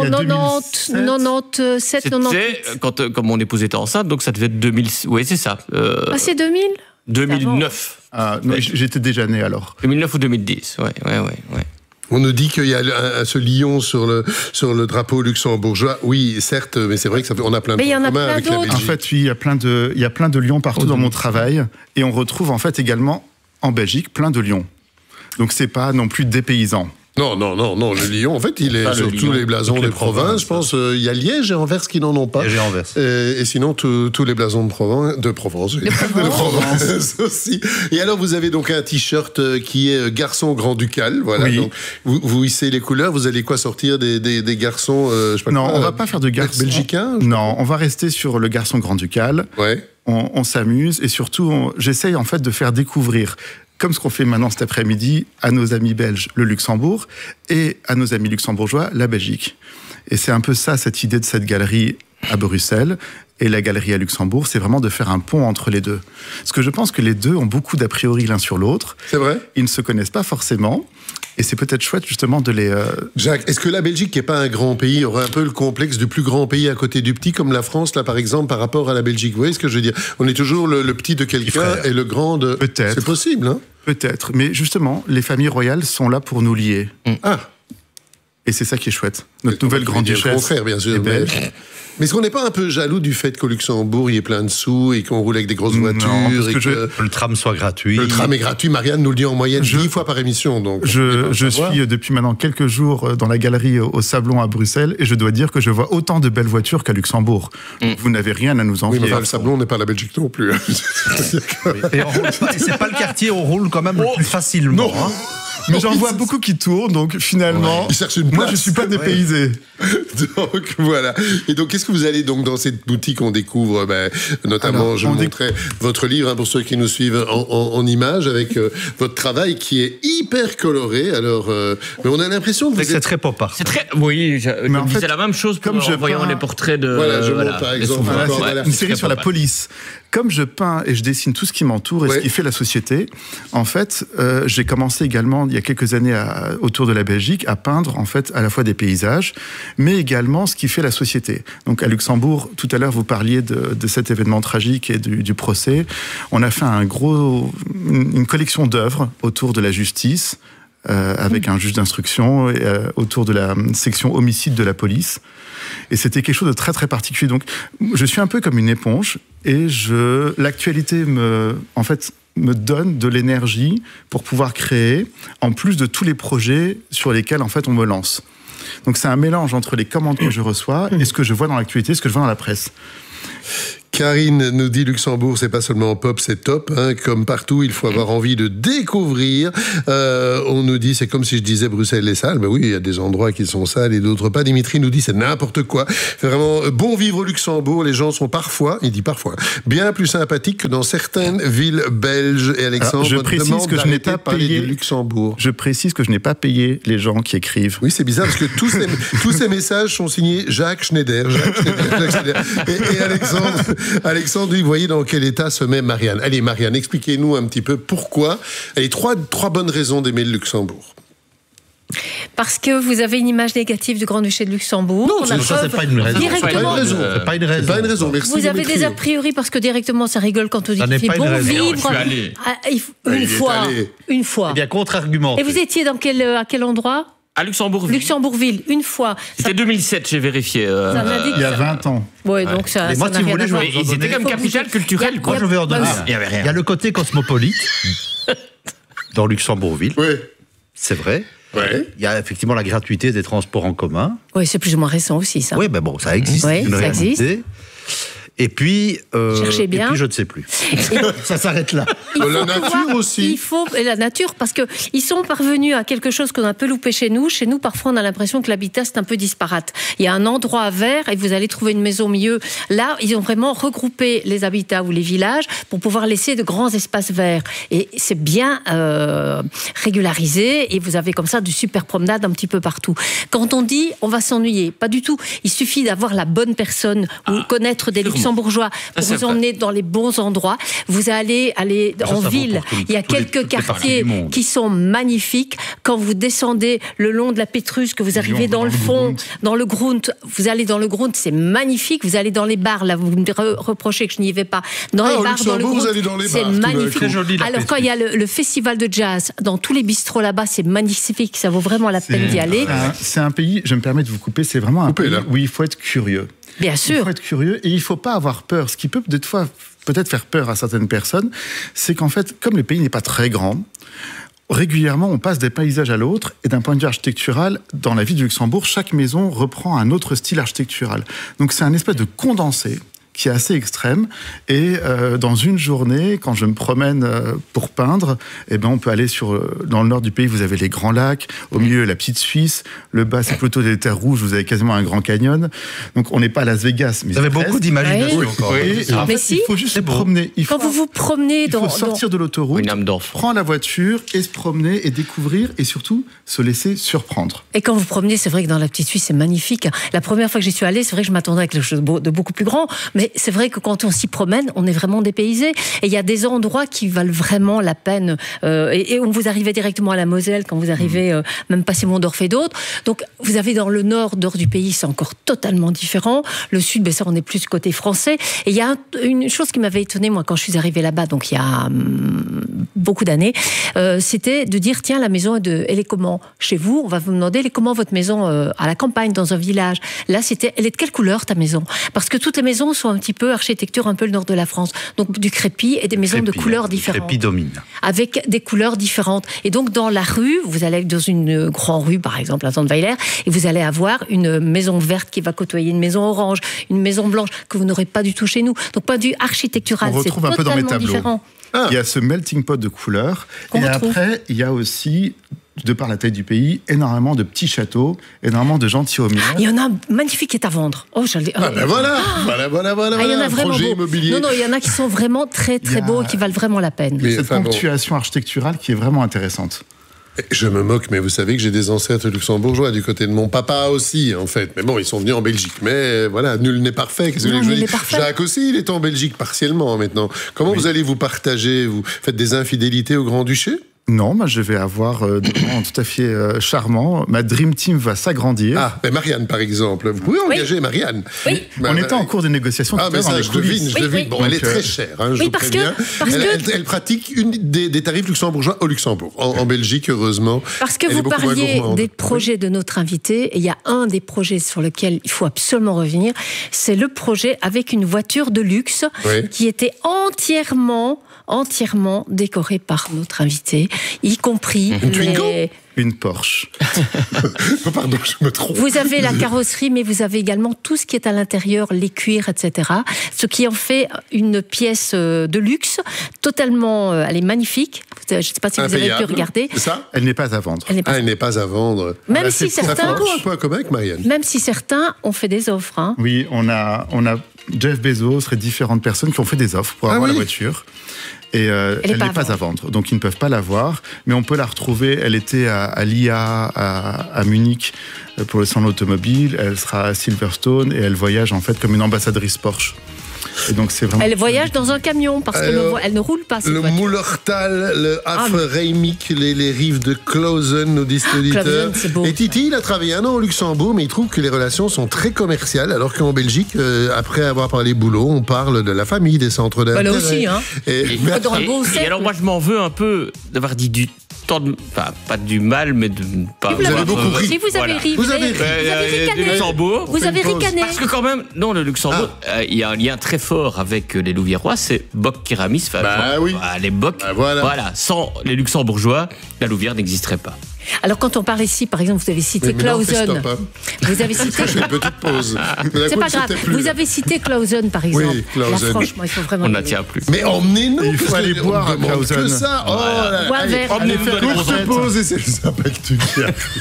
97, 98. C'était quand mon épouse était enceinte, donc ça devait être 2000. Oui, c'est ça. Ah, c'est 2000 2009. Non, j'étais déjà né alors. 2009 ou 2010, ouais. On nous dit qu'il y a ce lion sur le drapeau luxembourgeois. Oui, certes, mais c'est vrai que on a plein de points communs avec la Belgique. En fait, oui, il y a plein de lions partout dans mon travail, et on retrouve en fait également en Belgique plein de lions. Donc c'est pas non plus dépaysant. Non, le lion, en fait, il est sur tous les blasons des provinces. Je pense, il y a Liège et Anvers qui n'en ont pas. Liège et Anvers. Et sinon, tous les blasons de Provence. De Provence aussi. Et alors, vous avez donc un t-shirt qui est garçon grand-ducal. Voilà. Oui. Donc, vous hissez les couleurs. Vous allez quoi sortir des garçons, je sais pas Non, on va pas faire de garçons belgicains. Non, on va rester sur le garçon grand-ducal. Ouais. On s'amuse et surtout, j'essaye en fait de faire découvrir, comme ce qu'on fait maintenant cet après-midi, à nos amis belges, le Luxembourg, et à nos amis luxembourgeois, la Belgique. Et c'est un peu ça, cette idée de cette galerie à Bruxelles et la galerie à Luxembourg, c'est vraiment de faire un pont entre les deux. Parce que je pense que les deux ont beaucoup d'a priori l'un sur l'autre. C'est vrai. Ils ne se connaissent pas forcément. Et c'est peut-être chouette justement de les... Jacques, est-ce que la Belgique, qui n'est pas un grand pays, aurait un peu le complexe du plus grand pays à côté du petit, comme la France, là par exemple, par rapport à la Belgique? Vous voyez ce que je veux dire? On est toujours le petit de quelqu'un et le grand de... Peut-être. C'est possible, hein? Peut-être. Mais justement, les familles royales sont là pour nous lier. Ah. Et c'est ça qui est chouette. Notre nouvelle grande-duchesse. Le contraire, bien sûr. Mais est-ce qu'on n'est pas un peu jaloux du fait qu'au Luxembourg, il y ait plein de sous et qu'on roule avec des grosses voitures? Non, parce que le tram soit gratuit. Le tram est gratuit. Marianne nous le dit en moyenne 10 fois par émission. Donc je suis depuis maintenant quelques jours dans la galerie au Sablon à Bruxelles et je dois dire que je vois autant de belles voitures qu'à Luxembourg. Vous n'avez rien à nous envier. Oui, mais le Sablon n'est pas la Belgique non plus. Et c'est pas le quartier où on roule quand même le plus facilement. Non. Mais j'en vois beaucoup qui tournent, donc finalement, moi je suis pas dépaysé. Donc voilà. Et donc qu'est-ce que vous allez donc dans cette boutique? On découvre notamment, je vous montrais votre livre pour ceux qui nous suivent en images avec votre travail qui est hyper coloré. Alors, mais on a l'impression que c'est très pop art. C'est très, oui, c'est la même chose comme en voyant les portraits de. Voilà, je montre par exemple une série sur la police. Comme je peins et je dessine tout ce qui m'entoure et ce qui fait la société, en fait, j'ai commencé également il y a quelques années autour de la Belgique à peindre en fait à la fois des paysages, mais également ce qui fait la société. Donc à Luxembourg, tout à l'heure vous parliez de cet événement tragique et du procès. On a fait une collection d'œuvres autour de la justice, avec un juge d'instruction autour de la section homicide de la police. Et c'était quelque chose de très très particulier. Donc je suis un peu comme une éponge et l'actualité me donne de l'énergie pour pouvoir créer, en plus de tous les projets sur lesquels en fait on me lance. Donc c'est un mélange entre les commandes que je reçois et ce que je vois dans l'actualité, ce que je vois dans la presse. Karine nous dit Luxembourg, c'est pas seulement pop, c'est top. Hein, comme partout, il faut avoir envie de découvrir. On nous dit, c'est comme si je disais Bruxelles est sale. Ben oui, il y a des endroits qui sont sales et d'autres pas. Dimitri nous dit, c'est n'importe quoi. C'est vraiment bon vivre au Luxembourg. Les gens sont parfois, il dit parfois, bien plus sympathiques que dans certaines villes belges. Et Alexandre, je précise que je n'ai pas payé Luxembourg. Je précise que je n'ai pas payé les gens qui écrivent. Oui, c'est bizarre parce que tous ces messages sont signés Jacques Schneider. Et Alexandre, vous voyez dans quel état se met Marianne. Allez, Marianne, expliquez-nous un petit peu pourquoi. Allez, trois bonnes raisons d'aimer le Luxembourg. Parce que vous avez une image négative du Grand-Duché de Luxembourg. Non, ça, c'est pas une raison. Directement, c'est pas une raison. Merci. Vous avez des a priori parce que directement, ça rigole quand on dit qu'il fait bon vivre. Une fois. Eh bien, contre-argument. Et vous étiez à quel endroit ? À Luxembourgville. Luxembourgville, une fois. C'était 2007, j'ai vérifié. Il y a 20 ans. Oui, donc ça. Mais moi, si vous voulez, ils étaient comme capitale culturelle. Moi, je vais en donner. Il y a le côté cosmopolite dans Luxembourgville. Oui. C'est vrai. Ouais. Il y a effectivement la gratuité des transports en commun. Oui, c'est plus ou moins récent aussi, ça. Oui, ben bon, ça existe. Oui, ça existe. Et puis, cherchez bien. Et puis je ne sais plus. Ça s'arrête là. La nature aussi. Et la nature, parce qu'ils sont parvenus à quelque chose qu'on a un peu loupé chez nous. Chez nous, parfois, on a l'impression que l'habitat, c'est un peu disparate. Il y a un endroit vert et vous allez trouver une maison au milieu. Là, ils ont vraiment regroupé les habitats ou les villages pour pouvoir laisser de grands espaces verts. Et c'est bien régularisé et vous avez comme ça du super promenade un petit peu partout. Quand on dit on va s'ennuyer, pas du tout. Il suffit d'avoir la bonne personne ou connaître des luxembourgeois pour vous emmener dans les bons endroits. Vous allez en ville. Il y a quelques quartiers qui sont magnifiques. Quand vous descendez le long de la Pétrus, que vous arrivez dans le fond, dans le Grunt, vous allez dans le Grunt, c'est magnifique. Vous allez dans les bars, là, vous me reprochez que je n'y vais pas. Dans les bars, dans le Grunt, c'est magnifique. Alors quand il y a le festival de jazz, dans tous les bistrots là-bas, c'est magnifique. Ça vaut vraiment la peine d'y aller. C'est un pays, je me permets de vous couper, c'est vraiment un pays où il faut être curieux. Bien sûr. Il faut être curieux et il ne faut pas avoir peur. Ce qui peut des fois peut-être faire peur à certaines personnes, c'est qu'en fait, comme le pays n'est pas très grand, régulièrement, on passe des paysages à l'autre et d'un point de vue architectural, dans la ville du Luxembourg, chaque maison reprend un autre style architectural. Donc c'est un espèce de condensé qui est assez extrême. Et dans une journée, quand je me promène pour peindre, eh ben, on peut aller dans le nord du pays, vous avez les Grands Lacs, au milieu la Petite Suisse, le bas c'est plutôt des terres rouges, vous avez quasiment un Grand Canyon. Donc on n'est pas à Las Vegas. Mais vous avez beaucoup d'imagination encore. Mais si, il faut juste se promener. Quand vous vous promenez il faut sortir de l'autoroute, prendre la voiture et se promener et découvrir et surtout se laisser surprendre. Et quand vous promenez, c'est vrai que dans la Petite Suisse, c'est magnifique. La première fois que j'y suis allée, c'est vrai que je m'attendais à quelque chose de beaucoup plus grand, mais c'est vrai que quand on s'y promène, on est vraiment dépaysé. Et il y a des endroits qui valent vraiment la peine. Et on vous arrivez directement à la Moselle, quand vous arrivez, même passer Mondorf et d'autres. Donc, vous avez dans le nord du pays, c'est encore totalement différent. Le sud, ben ça, on est plus côté français. Et il y a une chose qui m'avait étonnée, moi, quand je suis arrivée là-bas, donc il y a beaucoup d'années, c'était de dire, tiens, la maison, elle est comment chez vous? On va vous demander, elle est comment votre maison à la campagne, dans un village? Là, elle est de quelle couleur ta maison? Parce que toutes les maisons sont un petit peu architecture, un peu le nord de la France. Donc du crépi et des maisons de couleurs différentes. Le crépi domine. Avec des couleurs différentes. Et donc dans la rue, vous allez dans une grande rue, par exemple, à Zandweiler, et vous allez avoir une maison verte qui va côtoyer une maison orange, une maison blanche, que vous n'aurez pas du tout chez nous. Donc point de vue architectural, c'est totalement différent. On retrouve un peu dans mes tableaux. Il y a ce melting pot de couleurs. Et après, il y a aussi, de par la taille du pays, énormément de petits châteaux, énormément de gentilshommes. Il y en a un magnifique qui est à vendre. Oh, voilà. Il y en a vraiment projet beau. immobilier. Non, il y en a qui sont vraiment très très beaux et qui valent vraiment la peine. Mais cette ponctuation architecturale qui est vraiment intéressante. Je me moque, mais vous savez que j'ai des ancêtres luxembourgeois du côté de mon papa aussi, en fait. Mais bon, ils sont venus en Belgique. Mais voilà, nul n'est parfait. Qu'est-ce que je dis ? Jacques aussi, il est en Belgique partiellement maintenant. Comment vous allez vous partager ? Vous faites des infidélités au Grand-Duché ? Non, je vais avoir des gens tout à fait charmants. Ma Dream Team va s'agrandir. Ah, mais Marianne, par exemple. Vous pouvez engager Marianne. Oui. On était en cours de négociation. Ah, mais ça, je devine. Oui. Bon, elle est très chère, je vous préviens. Elle pratique des tarifs luxembourgeois au Luxembourg. En Belgique, heureusement. Parce que vous parliez des projets de notre invité, et il y a un des projets sur lequel il faut absolument revenir, c'est le projet avec une voiture de luxe qui était entièrement décorée par notre invité, y compris une Porsche. Pardon, je me trompe. Vous avez la carrosserie, mais vous avez également tout ce qui est à l'intérieur, les cuirs, etc. Ce qui en fait une pièce de luxe, totalement... elle est magnifique. Je ne sais pas si vous avez pu regarder. C'est ça ? Elle n'est pas à vendre. Elle n'est pas à vendre. Même si certains... Ça fait un peu commun avec Marianne. Même si certains ont fait des offres. Hein. Oui, on a Jeff Bezos et différentes personnes qui ont fait des offres pour avoir la voiture. Et elle n'est pas à vendre, donc ils ne peuvent pas l'avoir, mais on peut la retrouver. Elle était à l'IA à Munich pour le salon automobile, elle sera à Silverstone et elle voyage en fait comme une ambassadrice Porsche. Et donc c'est vraiment... Elle voyage dans un camion parce qu'elle ne roule pas. Le Mullertal, le Afreimik, les rives de Clausen, nous disent l'auditeurs. Et Titi, il a travaillé 1 an au Luxembourg, mais il trouve que les relations sont très commerciales, alors qu'en Belgique, après avoir parlé boulot, on parle de la famille, des centres d'intérêt. Là aussi, hein. Et alors moi, je m'en veux un peu d'avoir dit du temps de... pas du mal, mais de ne pas... Vous avez beaucoup ri. Si vous avez ri, vous avez ricané. Luxembourg. Vous avez ricané. Parce que quand même, non, le Luxembourg, il y a un lien très fort avec les Louviérois, c'est Bock Keramis. Les Bock, voilà. Sans les Luxembourgeois, la Louvière n'existerait pas. Alors quand on parle ici, par exemple, vous avez cité Clausen. Vous avez cité... Je fais une petite pause. C'est pas grave. Vous avez cité Clausen, par exemple. Oui, Clausen. Là, franchement, il faut vraiment... On n'en tient plus. Mais emmenez-nous. Il faut aller boire à Clausen. Que ça. Allez, faire une courte pause et c'est ça que tu dis.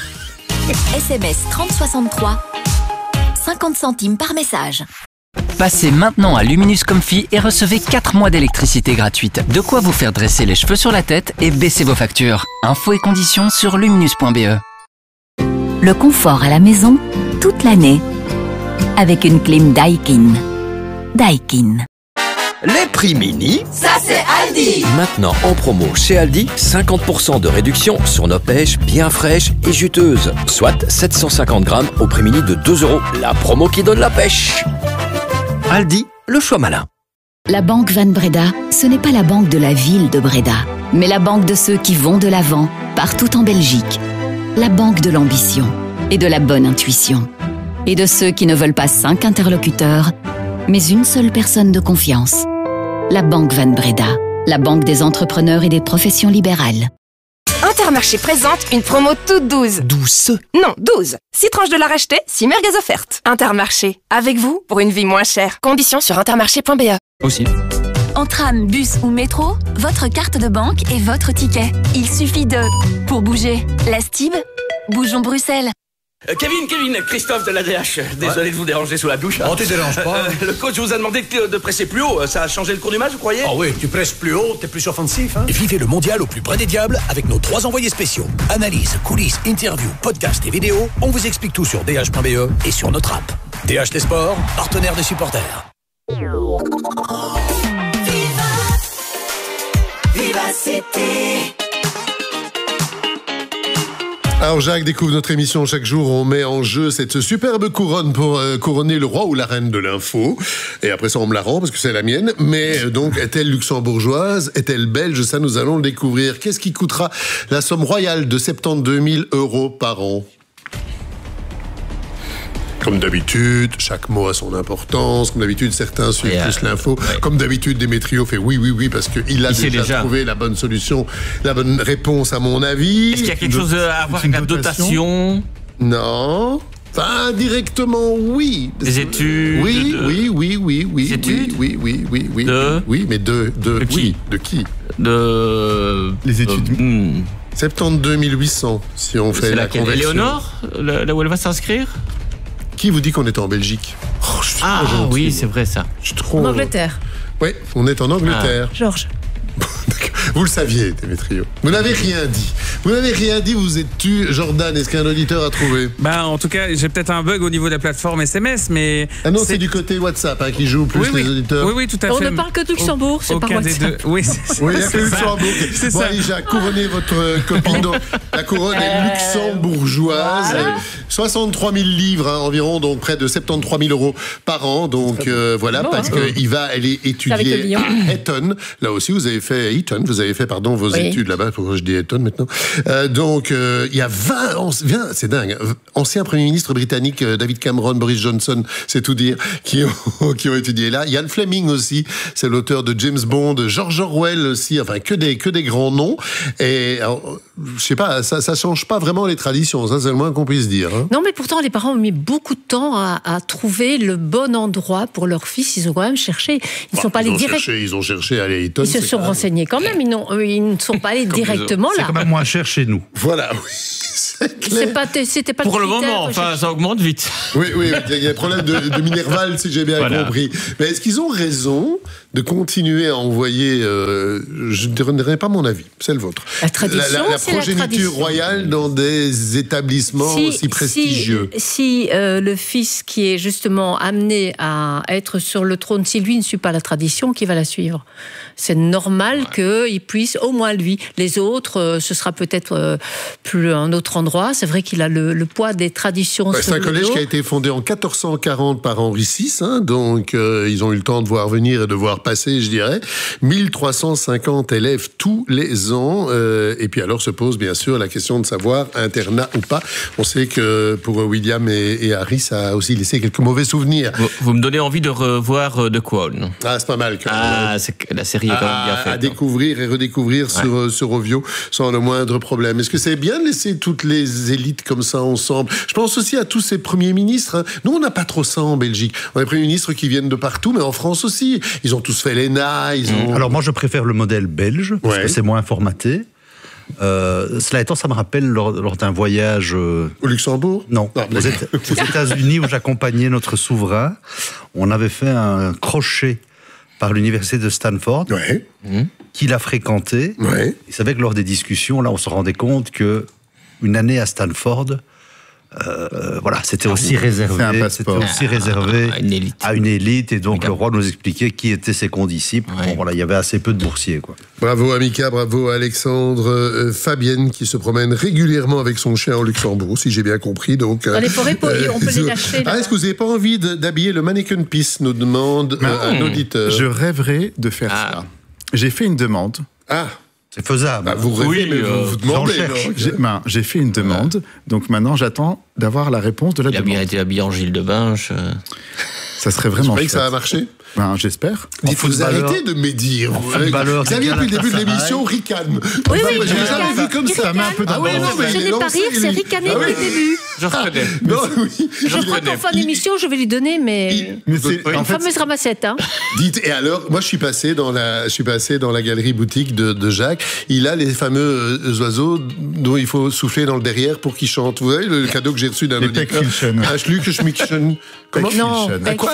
SMS 3063, 50 centimes par message. Passez maintenant à Luminus Comfy et recevez 4 mois d'électricité gratuite. De quoi vous faire dresser les cheveux sur la tête et baisser vos factures. Infos et conditions sur luminus.be. Le confort à la maison, toute l'année. Avec une clim Daikin. Daikin. Les prix mini, ça c'est Aldi. Maintenant en promo chez Aldi, 50% de réduction sur nos pêches bien fraîches et juteuses. Soit 750 grammes au prix mini de 2 €. La promo qui donne la pêche. Aldi, le choix malin. La banque Van Breda, ce n'est pas la banque de la ville de Breda, mais la banque de ceux qui vont de l'avant, partout en Belgique. La banque de l'ambition et de la bonne intuition. Et de ceux qui ne veulent pas 5 interlocuteurs, mais une seule personne de confiance. La banque Van Breda, la banque des entrepreneurs et des professions libérales. Intermarché présente une promo toute 12. 12? Non, 12. 6 tranches de la racheter, 6 merguez offertes. Intermarché, avec vous pour une vie moins chère. Conditions sur intermarché.be. Aussi. En tram, bus ou métro, votre carte de banque est votre ticket. Il suffit de... Pour bouger, la Stib, bougeons Bruxelles. Kevin, Christophe de l'ADH. Désolé de vous déranger sous la douche. Oh, tu déranges pas. Le coach vous a demandé de presser plus haut. Ça a changé le cours du match, vous croyez? Oh oui, tu presses plus haut, t'es plus offensif. Hein. Vivez le mondial au plus près des diables avec nos 3 envoyés spéciaux. Analyse, coulisses, interviews, podcasts et vidéos. On vous explique tout sur dh.be et sur notre app. DHT Sport, partenaire des supporters. Viva City. Alors Jacques découvre notre émission. Chaque jour, on met en jeu cette superbe couronne pour couronner le roi ou la reine de l'info. Et après ça, on me la rend parce que c'est la mienne. Mais donc, est-elle luxembourgeoise? Est-elle belge? Ça, nous allons le découvrir. Qu'est-ce qui coûtera la somme royale de 72 000 € par an? Comme d'habitude, chaque mot a son importance. Comme d'habitude, certains suivent plus l'info. Ouais. Comme d'habitude, Démétrio fait oui, parce qu'il a déjà trouvé la bonne solution, la bonne réponse à mon avis. Est-ce qu'il y a quelque chose à voir avec la dotation? Non. Enfin, indirectement, oui. Des études? Oui. Des études? Oui. Oui, mais de qui? De qui? Les études. 72 800, si on fait la conversion. Léonore, là où elle va s'inscrire? Qui vous dit qu'on est en Belgique? Oui, c'est vrai ça. En Angleterre. Oui, on est en Angleterre. Georges. Vous le saviez, Démétrio. Vous n'avez rien dit. Vous n'avez rien dit, vous êtes tu. Jordan, est-ce qu'un auditeur a trouvé? En tout cas, j'ai peut-être un bug au niveau de la plateforme SMS, mais... Ah non, c'est du côté WhatsApp qui joue plus les auditeurs. Oui, tout à fait. On ne parle que de Luxembourg, c'est par WhatsApp. Oui, il y a que Luxembourg. C'est ça. Jacques, couronnez votre copine. Donc, la couronne est luxembourgeoise. Voilà. 63 000 livres environ, donc près de 73 000 euros par an. Donc voilà, parce qu'il va aller étudier à Eton. Là aussi, vous avez fait vos études là-bas. Pourquoi je dis Eton maintenant? Donc, il y a 20, c'est dingue, anciens premiers ministres britanniques, David Cameron, Boris Johnson, c'est tout dire, qui ont étudié là. Ian Fleming aussi, c'est l'auteur de James Bond, George Orwell aussi, enfin que des grands noms. Et alors, je sais pas, ça change pas vraiment les traditions, ça c'est le moins qu'on puisse dire. Hein. Non, mais pourtant les parents ont mis beaucoup de temps à trouver le bon endroit pour leur fils. Ils ont quand même cherché. Ils sont pas allés directement. Ils ont cherché à aller à Eton. Ils se sont renseignés quand même. Ils ne sont pas allés directement là. C'est quand même moins cher chez nous. Voilà. Oui. C'était pas pour le moment, enfin, ça augmente vite. Oui, il y a un problème de Minerval, si j'ai bien compris. Mais est-ce qu'ils ont raison de continuer à envoyer, je ne donnerai pas mon avis, c'est le vôtre, la progéniture royale dans des établissements aussi prestigieux? Si le fils qui est justement amené à être sur le trône, si lui ne suit pas la tradition, qui va la suivre? C'est normal qu'il puisse, au moins lui. Les autres, ce sera peut-être plus un autre endroit. C'est vrai qu'il a le poids des traditions. C'est un collège qui a été fondé en 1440 par Henri VI, donc ils ont eu le temps de voir venir et de voir passer, je dirais. 1350 élèves tous les ans. Et puis alors se pose bien sûr la question de savoir internat ou pas. On sait que pour William et Harry, ça a aussi laissé quelques mauvais souvenirs. Vous me donnez envie de revoir The Crown. Ah, c'est pas mal. La série est quand même bien faite. À découvrir et redécouvrir sur Ovio sans le moindre problème. Est-ce que c'est bien de laisser toutes les élites comme ça ensemble? Je pense aussi à tous ces premiers ministres. Nous, on n'a pas trop ça en Belgique. On a des premiers ministres qui viennent de partout, mais en France aussi. Ils ont tous fait l'ENA. Alors moi, je préfère le modèle belge, parce que c'est moins formaté. Cela étant, ça me rappelle lors d'un voyage... Au Luxembourg? Non, aux États-Unis, où j'accompagnais notre souverain. On avait fait un crochet par l'université de Stanford, qu'il a fréquenté. Il savait que lors des discussions, là, on se rendait compte que une année à Stanford, c'était aussi réservé. C'était aussi réservé à une élite, et donc le roi nous expliquait qui étaient ses condisciples. Il y avait assez peu de boursiers, quoi. Bravo à Mika, bravo à Alexandre. Fabienne qui se promène régulièrement avec son chien au Luxembourg, si j'ai bien compris. Donc, dans les forêts, on peut les lâcher. Est-ce que vous n'avez pas envie d'habiller le mannequin piece, nous demande un auditeur. Je rêverais de faire ça. J'ai fait une demande. C'est faisable. Vous rêvez, mais vous demandez. J'ai fait une demande, donc maintenant j'attends d'avoir la réponse de la demande. Il a bien été habillé en Gilles de Binche. Ça serait vraiment chouette. Que ça va marcher? J'espère. Il faut arrêter de médire. Xavier, depuis le début de l'émission, ricane. Oui, je vous avais vu comme ça. Je n'ai pas rire, c'est ricaner depuis le début. Je reconnais. Je crois qu'en fin d'émission, je vais lui donner une fameuse ramassette. Dites, et alors, moi je suis passé dans la galerie boutique de Jacques. Il a les fameux oiseaux dont il faut souffler dans le derrière pour qu'ils chantent. Vous voyez le cadeau que j'ai reçu d'un auditeur? Un Schluck-Schmickchen. Comment? Non,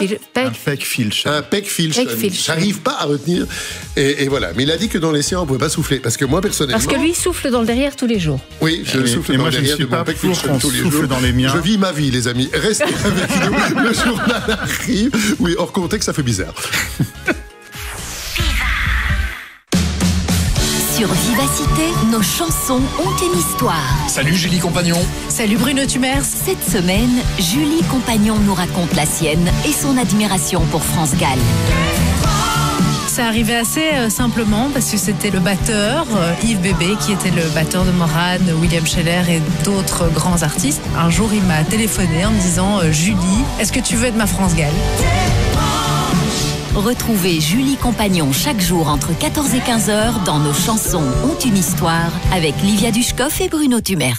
un Peckfilchen. J'arrive pas à retenir. Et voilà. Mais il a dit que dans les siens, on pouvait pas souffler. Parce que moi, personnellement... Parce que lui, il souffle dans le derrière tous les jours. Oui, je souffle dans le derrière de mon Peckfilchen tous les jours. Dans les miens. Je vis ma vie, les amis. Restez avec nous. Le journal arrive. Oui, hors contexte, ça fait bizarre. Sur Vivacité, nos chansons ont une histoire. Salut Julie Compagnon. Salut Bruno Tumers. Cette semaine, Julie Compagnon nous raconte la sienne et son admiration pour France Gall. Ça arrivait assez simplement parce que c'était le batteur, Yves Bébé, qui était le batteur de Morane, William Scheller et d'autres grands artistes. Un jour, il m'a téléphoné en me disant « Julie, est-ce que tu veux être ma France Gall ?» Retrouvez Julie Compagnon chaque jour entre 14 et 15 heures dans Nos chansons ont une histoire avec Livia Dushkoff et Bruno Tumers.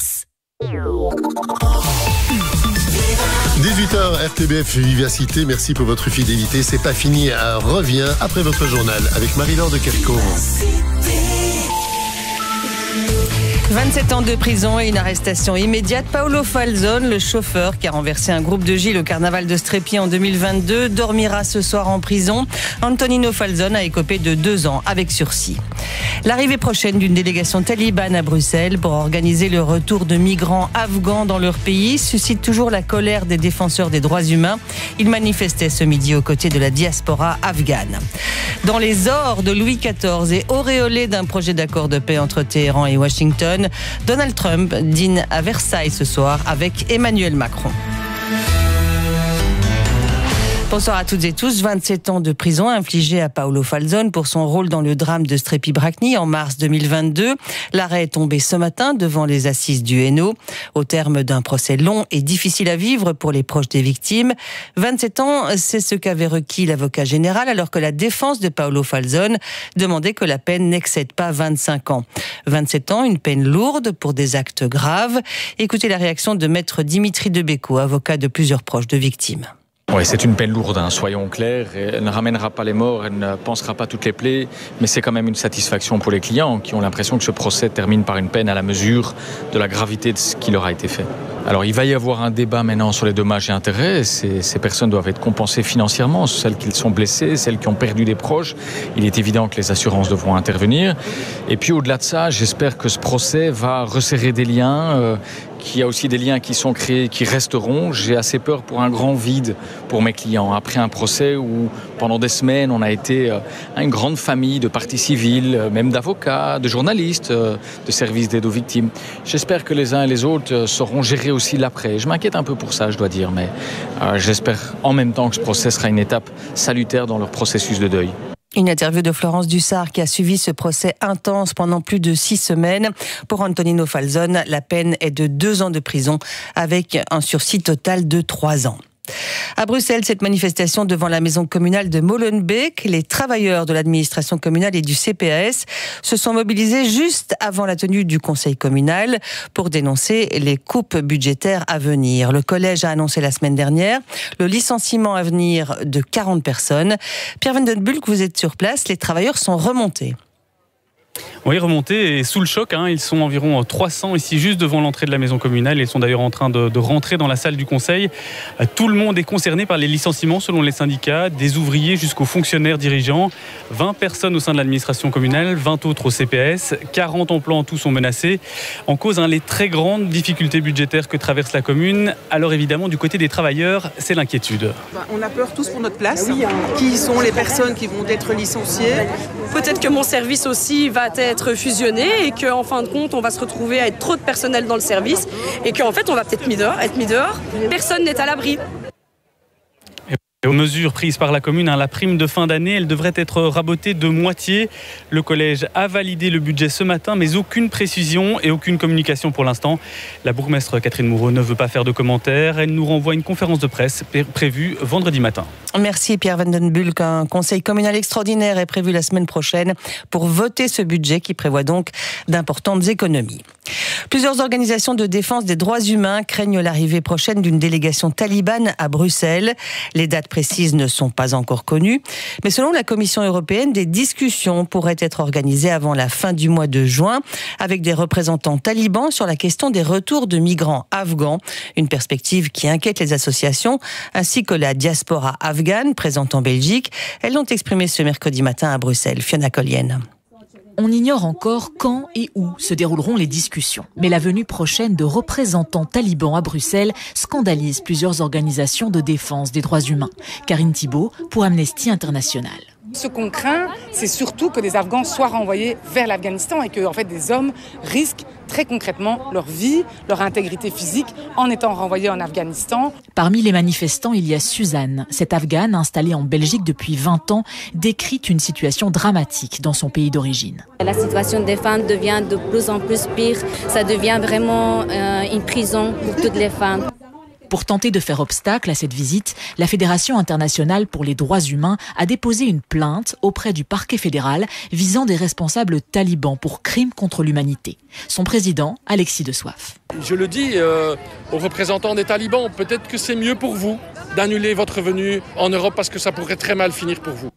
18h, RTBF Vivacité, merci pour votre fidélité. C'est pas fini, revient après votre journal avec Marie-Laure de Kerckhove. 27 ans de prison et une arrestation immédiate. Paolo Falzone, le chauffeur qui a renversé un groupe de Gilles au carnaval de Strépy en 2022, dormira ce soir en prison. Antonino Falzone a écopé de 2 ans avec sursis. L'arrivée prochaine d'une délégation talibane à Bruxelles pour organiser le retour de migrants afghans dans leur pays suscite toujours la colère des défenseurs des droits humains. Ils manifestaient ce midi aux côtés de la diaspora afghane. Dans les ors de Louis XIV et auréolé d'un projet d'accord de paix entre Téhéran et Washington, Donald Trump dîne à Versailles ce soir avec Emmanuel Macron. Bonsoir à toutes et tous. 27 ans de prison infligés à Paolo Falzone pour son rôle dans le drame de Strépy-Bracny en mars 2022. L'arrêt est tombé ce matin devant les assises du Hainaut, au terme d'un procès long et difficile à vivre pour les proches des victimes. 27 ans, c'est ce qu'avait requis l'avocat général, alors que la défense de Paolo Falzone demandait que la peine n'excède pas 25 ans. 27 ans, une peine lourde pour des actes graves. Écoutez la réaction de maître Dimitri Debecco, avocat de plusieurs proches de victimes. Oui, c'est une peine lourde, soyons clairs. Elle ne ramènera pas les morts, elle ne pansera pas toutes les plaies, mais c'est quand même une satisfaction pour les clients qui ont l'impression que ce procès termine par une peine à la mesure de la gravité de ce qui leur a été fait. Alors il va y avoir un débat maintenant sur les dommages et intérêts. Ces personnes doivent être compensées financièrement, celles qui sont blessées, celles qui ont perdu des proches. Il est évident que les assurances devront intervenir. Et puis au-delà de ça, j'espère que ce procès va resserrer des liens, qu'il y a aussi des liens qui sont créés, qui resteront. J'ai assez peur pour un grand vide pour mes clients. Après un procès où, pendant des semaines, on a été une grande famille de parties civiles, même d'avocats, de journalistes, de services d'aide aux victimes. J'espère que les uns et les autres sauront gérer aussi l'après. Je m'inquiète un peu pour ça, je dois dire, mais j'espère en même temps que ce procès sera une étape salutaire dans leur processus de deuil. Une interview de Florence Dussart qui a suivi ce procès intense pendant plus de 6 semaines. Pour Antonino Falzone, la peine est de 2 ans de prison avec un sursis total de 3 ans. À Bruxelles, cette manifestation devant la maison communale de Molenbeek, les travailleurs de l'administration communale et du CPAS se sont mobilisés juste avant la tenue du conseil communal pour dénoncer les coupes budgétaires à venir. Le collège a annoncé la semaine dernière le licenciement à venir de 40 personnes. Pierre Van den Bulck, vous êtes sur place, les travailleurs sont remontés. Oui, remontés et sous le choc. Ils sont environ 300 ici, juste devant l'entrée de la maison communale. Ils sont d'ailleurs en train de rentrer dans la salle du conseil. Tout le monde est concerné par les licenciements selon les syndicats, des ouvriers jusqu'aux fonctionnaires dirigeants. 20 personnes au sein de l'administration communale, 20 autres au CPS. 40 emplois en tout sont menacés. En cause, les très grandes difficultés budgétaires que traverse la commune. Alors évidemment, du côté des travailleurs, c'est l'inquiétude. On a peur tous pour notre place. Qui sont les personnes qui vont être licenciées? Peut-être que mon service aussi va être fusionné et qu'en fin de compte, on va se retrouver à être trop de personnel dans le service et qu'en fait, on va peut-être être mis dehors. Personne n'est à l'abri. Et aux mesures prises par la commune, la prime de fin d'année, elle devrait être rabotée de moitié. Le collège a validé le budget ce matin, mais aucune précision et aucune communication pour l'instant. La bourgmestre Catherine Moreau ne veut pas faire de commentaires. Elle nous renvoie une conférence de presse prévue vendredi matin. Merci Pierre Van den Bulck. Un conseil communal extraordinaire est prévu la semaine prochaine pour voter ce budget qui prévoit donc d'importantes économies. Plusieurs organisations de défense des droits humains craignent l'arrivée prochaine d'une délégation talibane à Bruxelles. Les dates précises ne sont pas encore connues, mais selon la Commission européenne, des discussions pourraient être organisées avant la fin du mois de juin avec des représentants talibans sur la question des retours de migrants afghans, une perspective qui inquiète les associations ainsi que la diaspora afghane présente en Belgique. Elles l'ont exprimé ce mercredi matin à Bruxelles. Fiona Collienne. On ignore encore quand et où se dérouleront les discussions. Mais la venue prochaine de représentants talibans à Bruxelles scandalise plusieurs organisations de défense des droits humains. Karine Thibault pour Amnesty International. Ce qu'on craint, c'est surtout que des Afghans soient renvoyés vers l'Afghanistan et que en fait, des hommes risquent très concrètement leur vie, leur intégrité physique en étant renvoyés en Afghanistan. Parmi les manifestants, il y a Suzanne. Cette Afghane, installée en Belgique depuis 20 ans, décrit une situation dramatique dans son pays d'origine. La situation des femmes devient de plus en plus pire. Ça devient vraiment une prison pour toutes les femmes. Pour tenter de faire obstacle à cette visite, la Fédération internationale pour les droits humains a déposé une plainte auprès du parquet fédéral visant des responsables talibans pour crimes contre l'humanité. Son président, Alexis de Soif. Je le dis aux représentants des talibans, peut-être que c'est mieux pour vous d'annuler votre venue en Europe parce que ça pourrait très mal finir pour vous.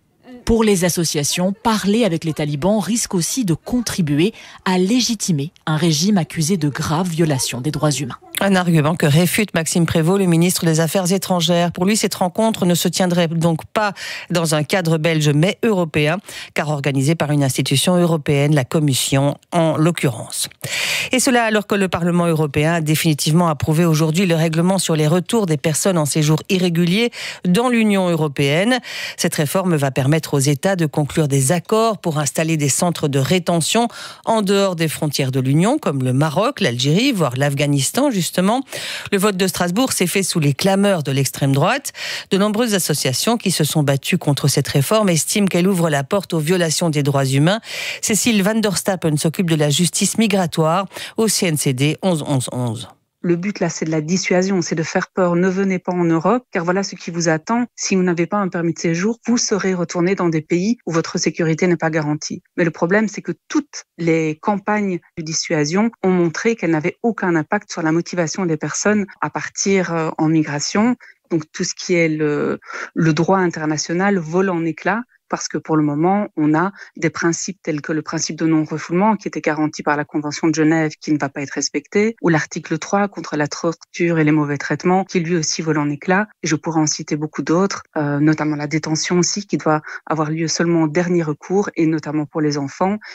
Pour les associations, parler avec les talibans risque aussi de contribuer à légitimer un régime accusé de graves violations des droits humains. Un argument que réfute Maxime Prévost, le ministre des Affaires étrangères. Pour lui, cette rencontre ne se tiendrait donc pas dans un cadre belge mais européen, car organisée par une institution européenne, la Commission en l'occurrence. Et cela alors que le Parlement européen a définitivement approuvé aujourd'hui le règlement sur les retours des personnes en séjour irrégulier dans l'Union européenne. Cette réforme va permettre aux États de conclure des accords pour installer des centres de rétention en dehors des frontières de l'Union, comme le Maroc, l'Algérie, voire l'Afghanistan, justement. Le vote de Strasbourg s'est fait sous les clameurs de l'extrême droite. De nombreuses associations qui se sont battues contre cette réforme estiment qu'elle ouvre la porte aux violations des droits humains. Cécile Van der Stappen s'occupe de la justice migratoire au CNCD 11-11-11. Le but là, c'est de la dissuasion, c'est de faire peur. Ne venez pas en Europe, car voilà ce qui vous attend. Si vous n'avez pas un permis de séjour, vous serez retourné dans des pays où votre sécurité n'est pas garantie. Mais le problème, c'est que toutes les campagnes de dissuasion ont montré qu'elles n'avaient aucun impact sur la motivation des personnes à partir en migration. Donc tout ce qui est le droit international vole en éclats. Parce que pour le moment, on a des principes tels que le principe de non-refoulement qui était garanti par la Convention de Genève qui ne va pas être respecté, ou l'article 3 contre la torture et les mauvais traitements qui lui aussi vole en éclats. Et je pourrais en citer beaucoup d'autres, notamment la détention aussi qui doit avoir lieu seulement en dernier recours et notamment pour les enfants.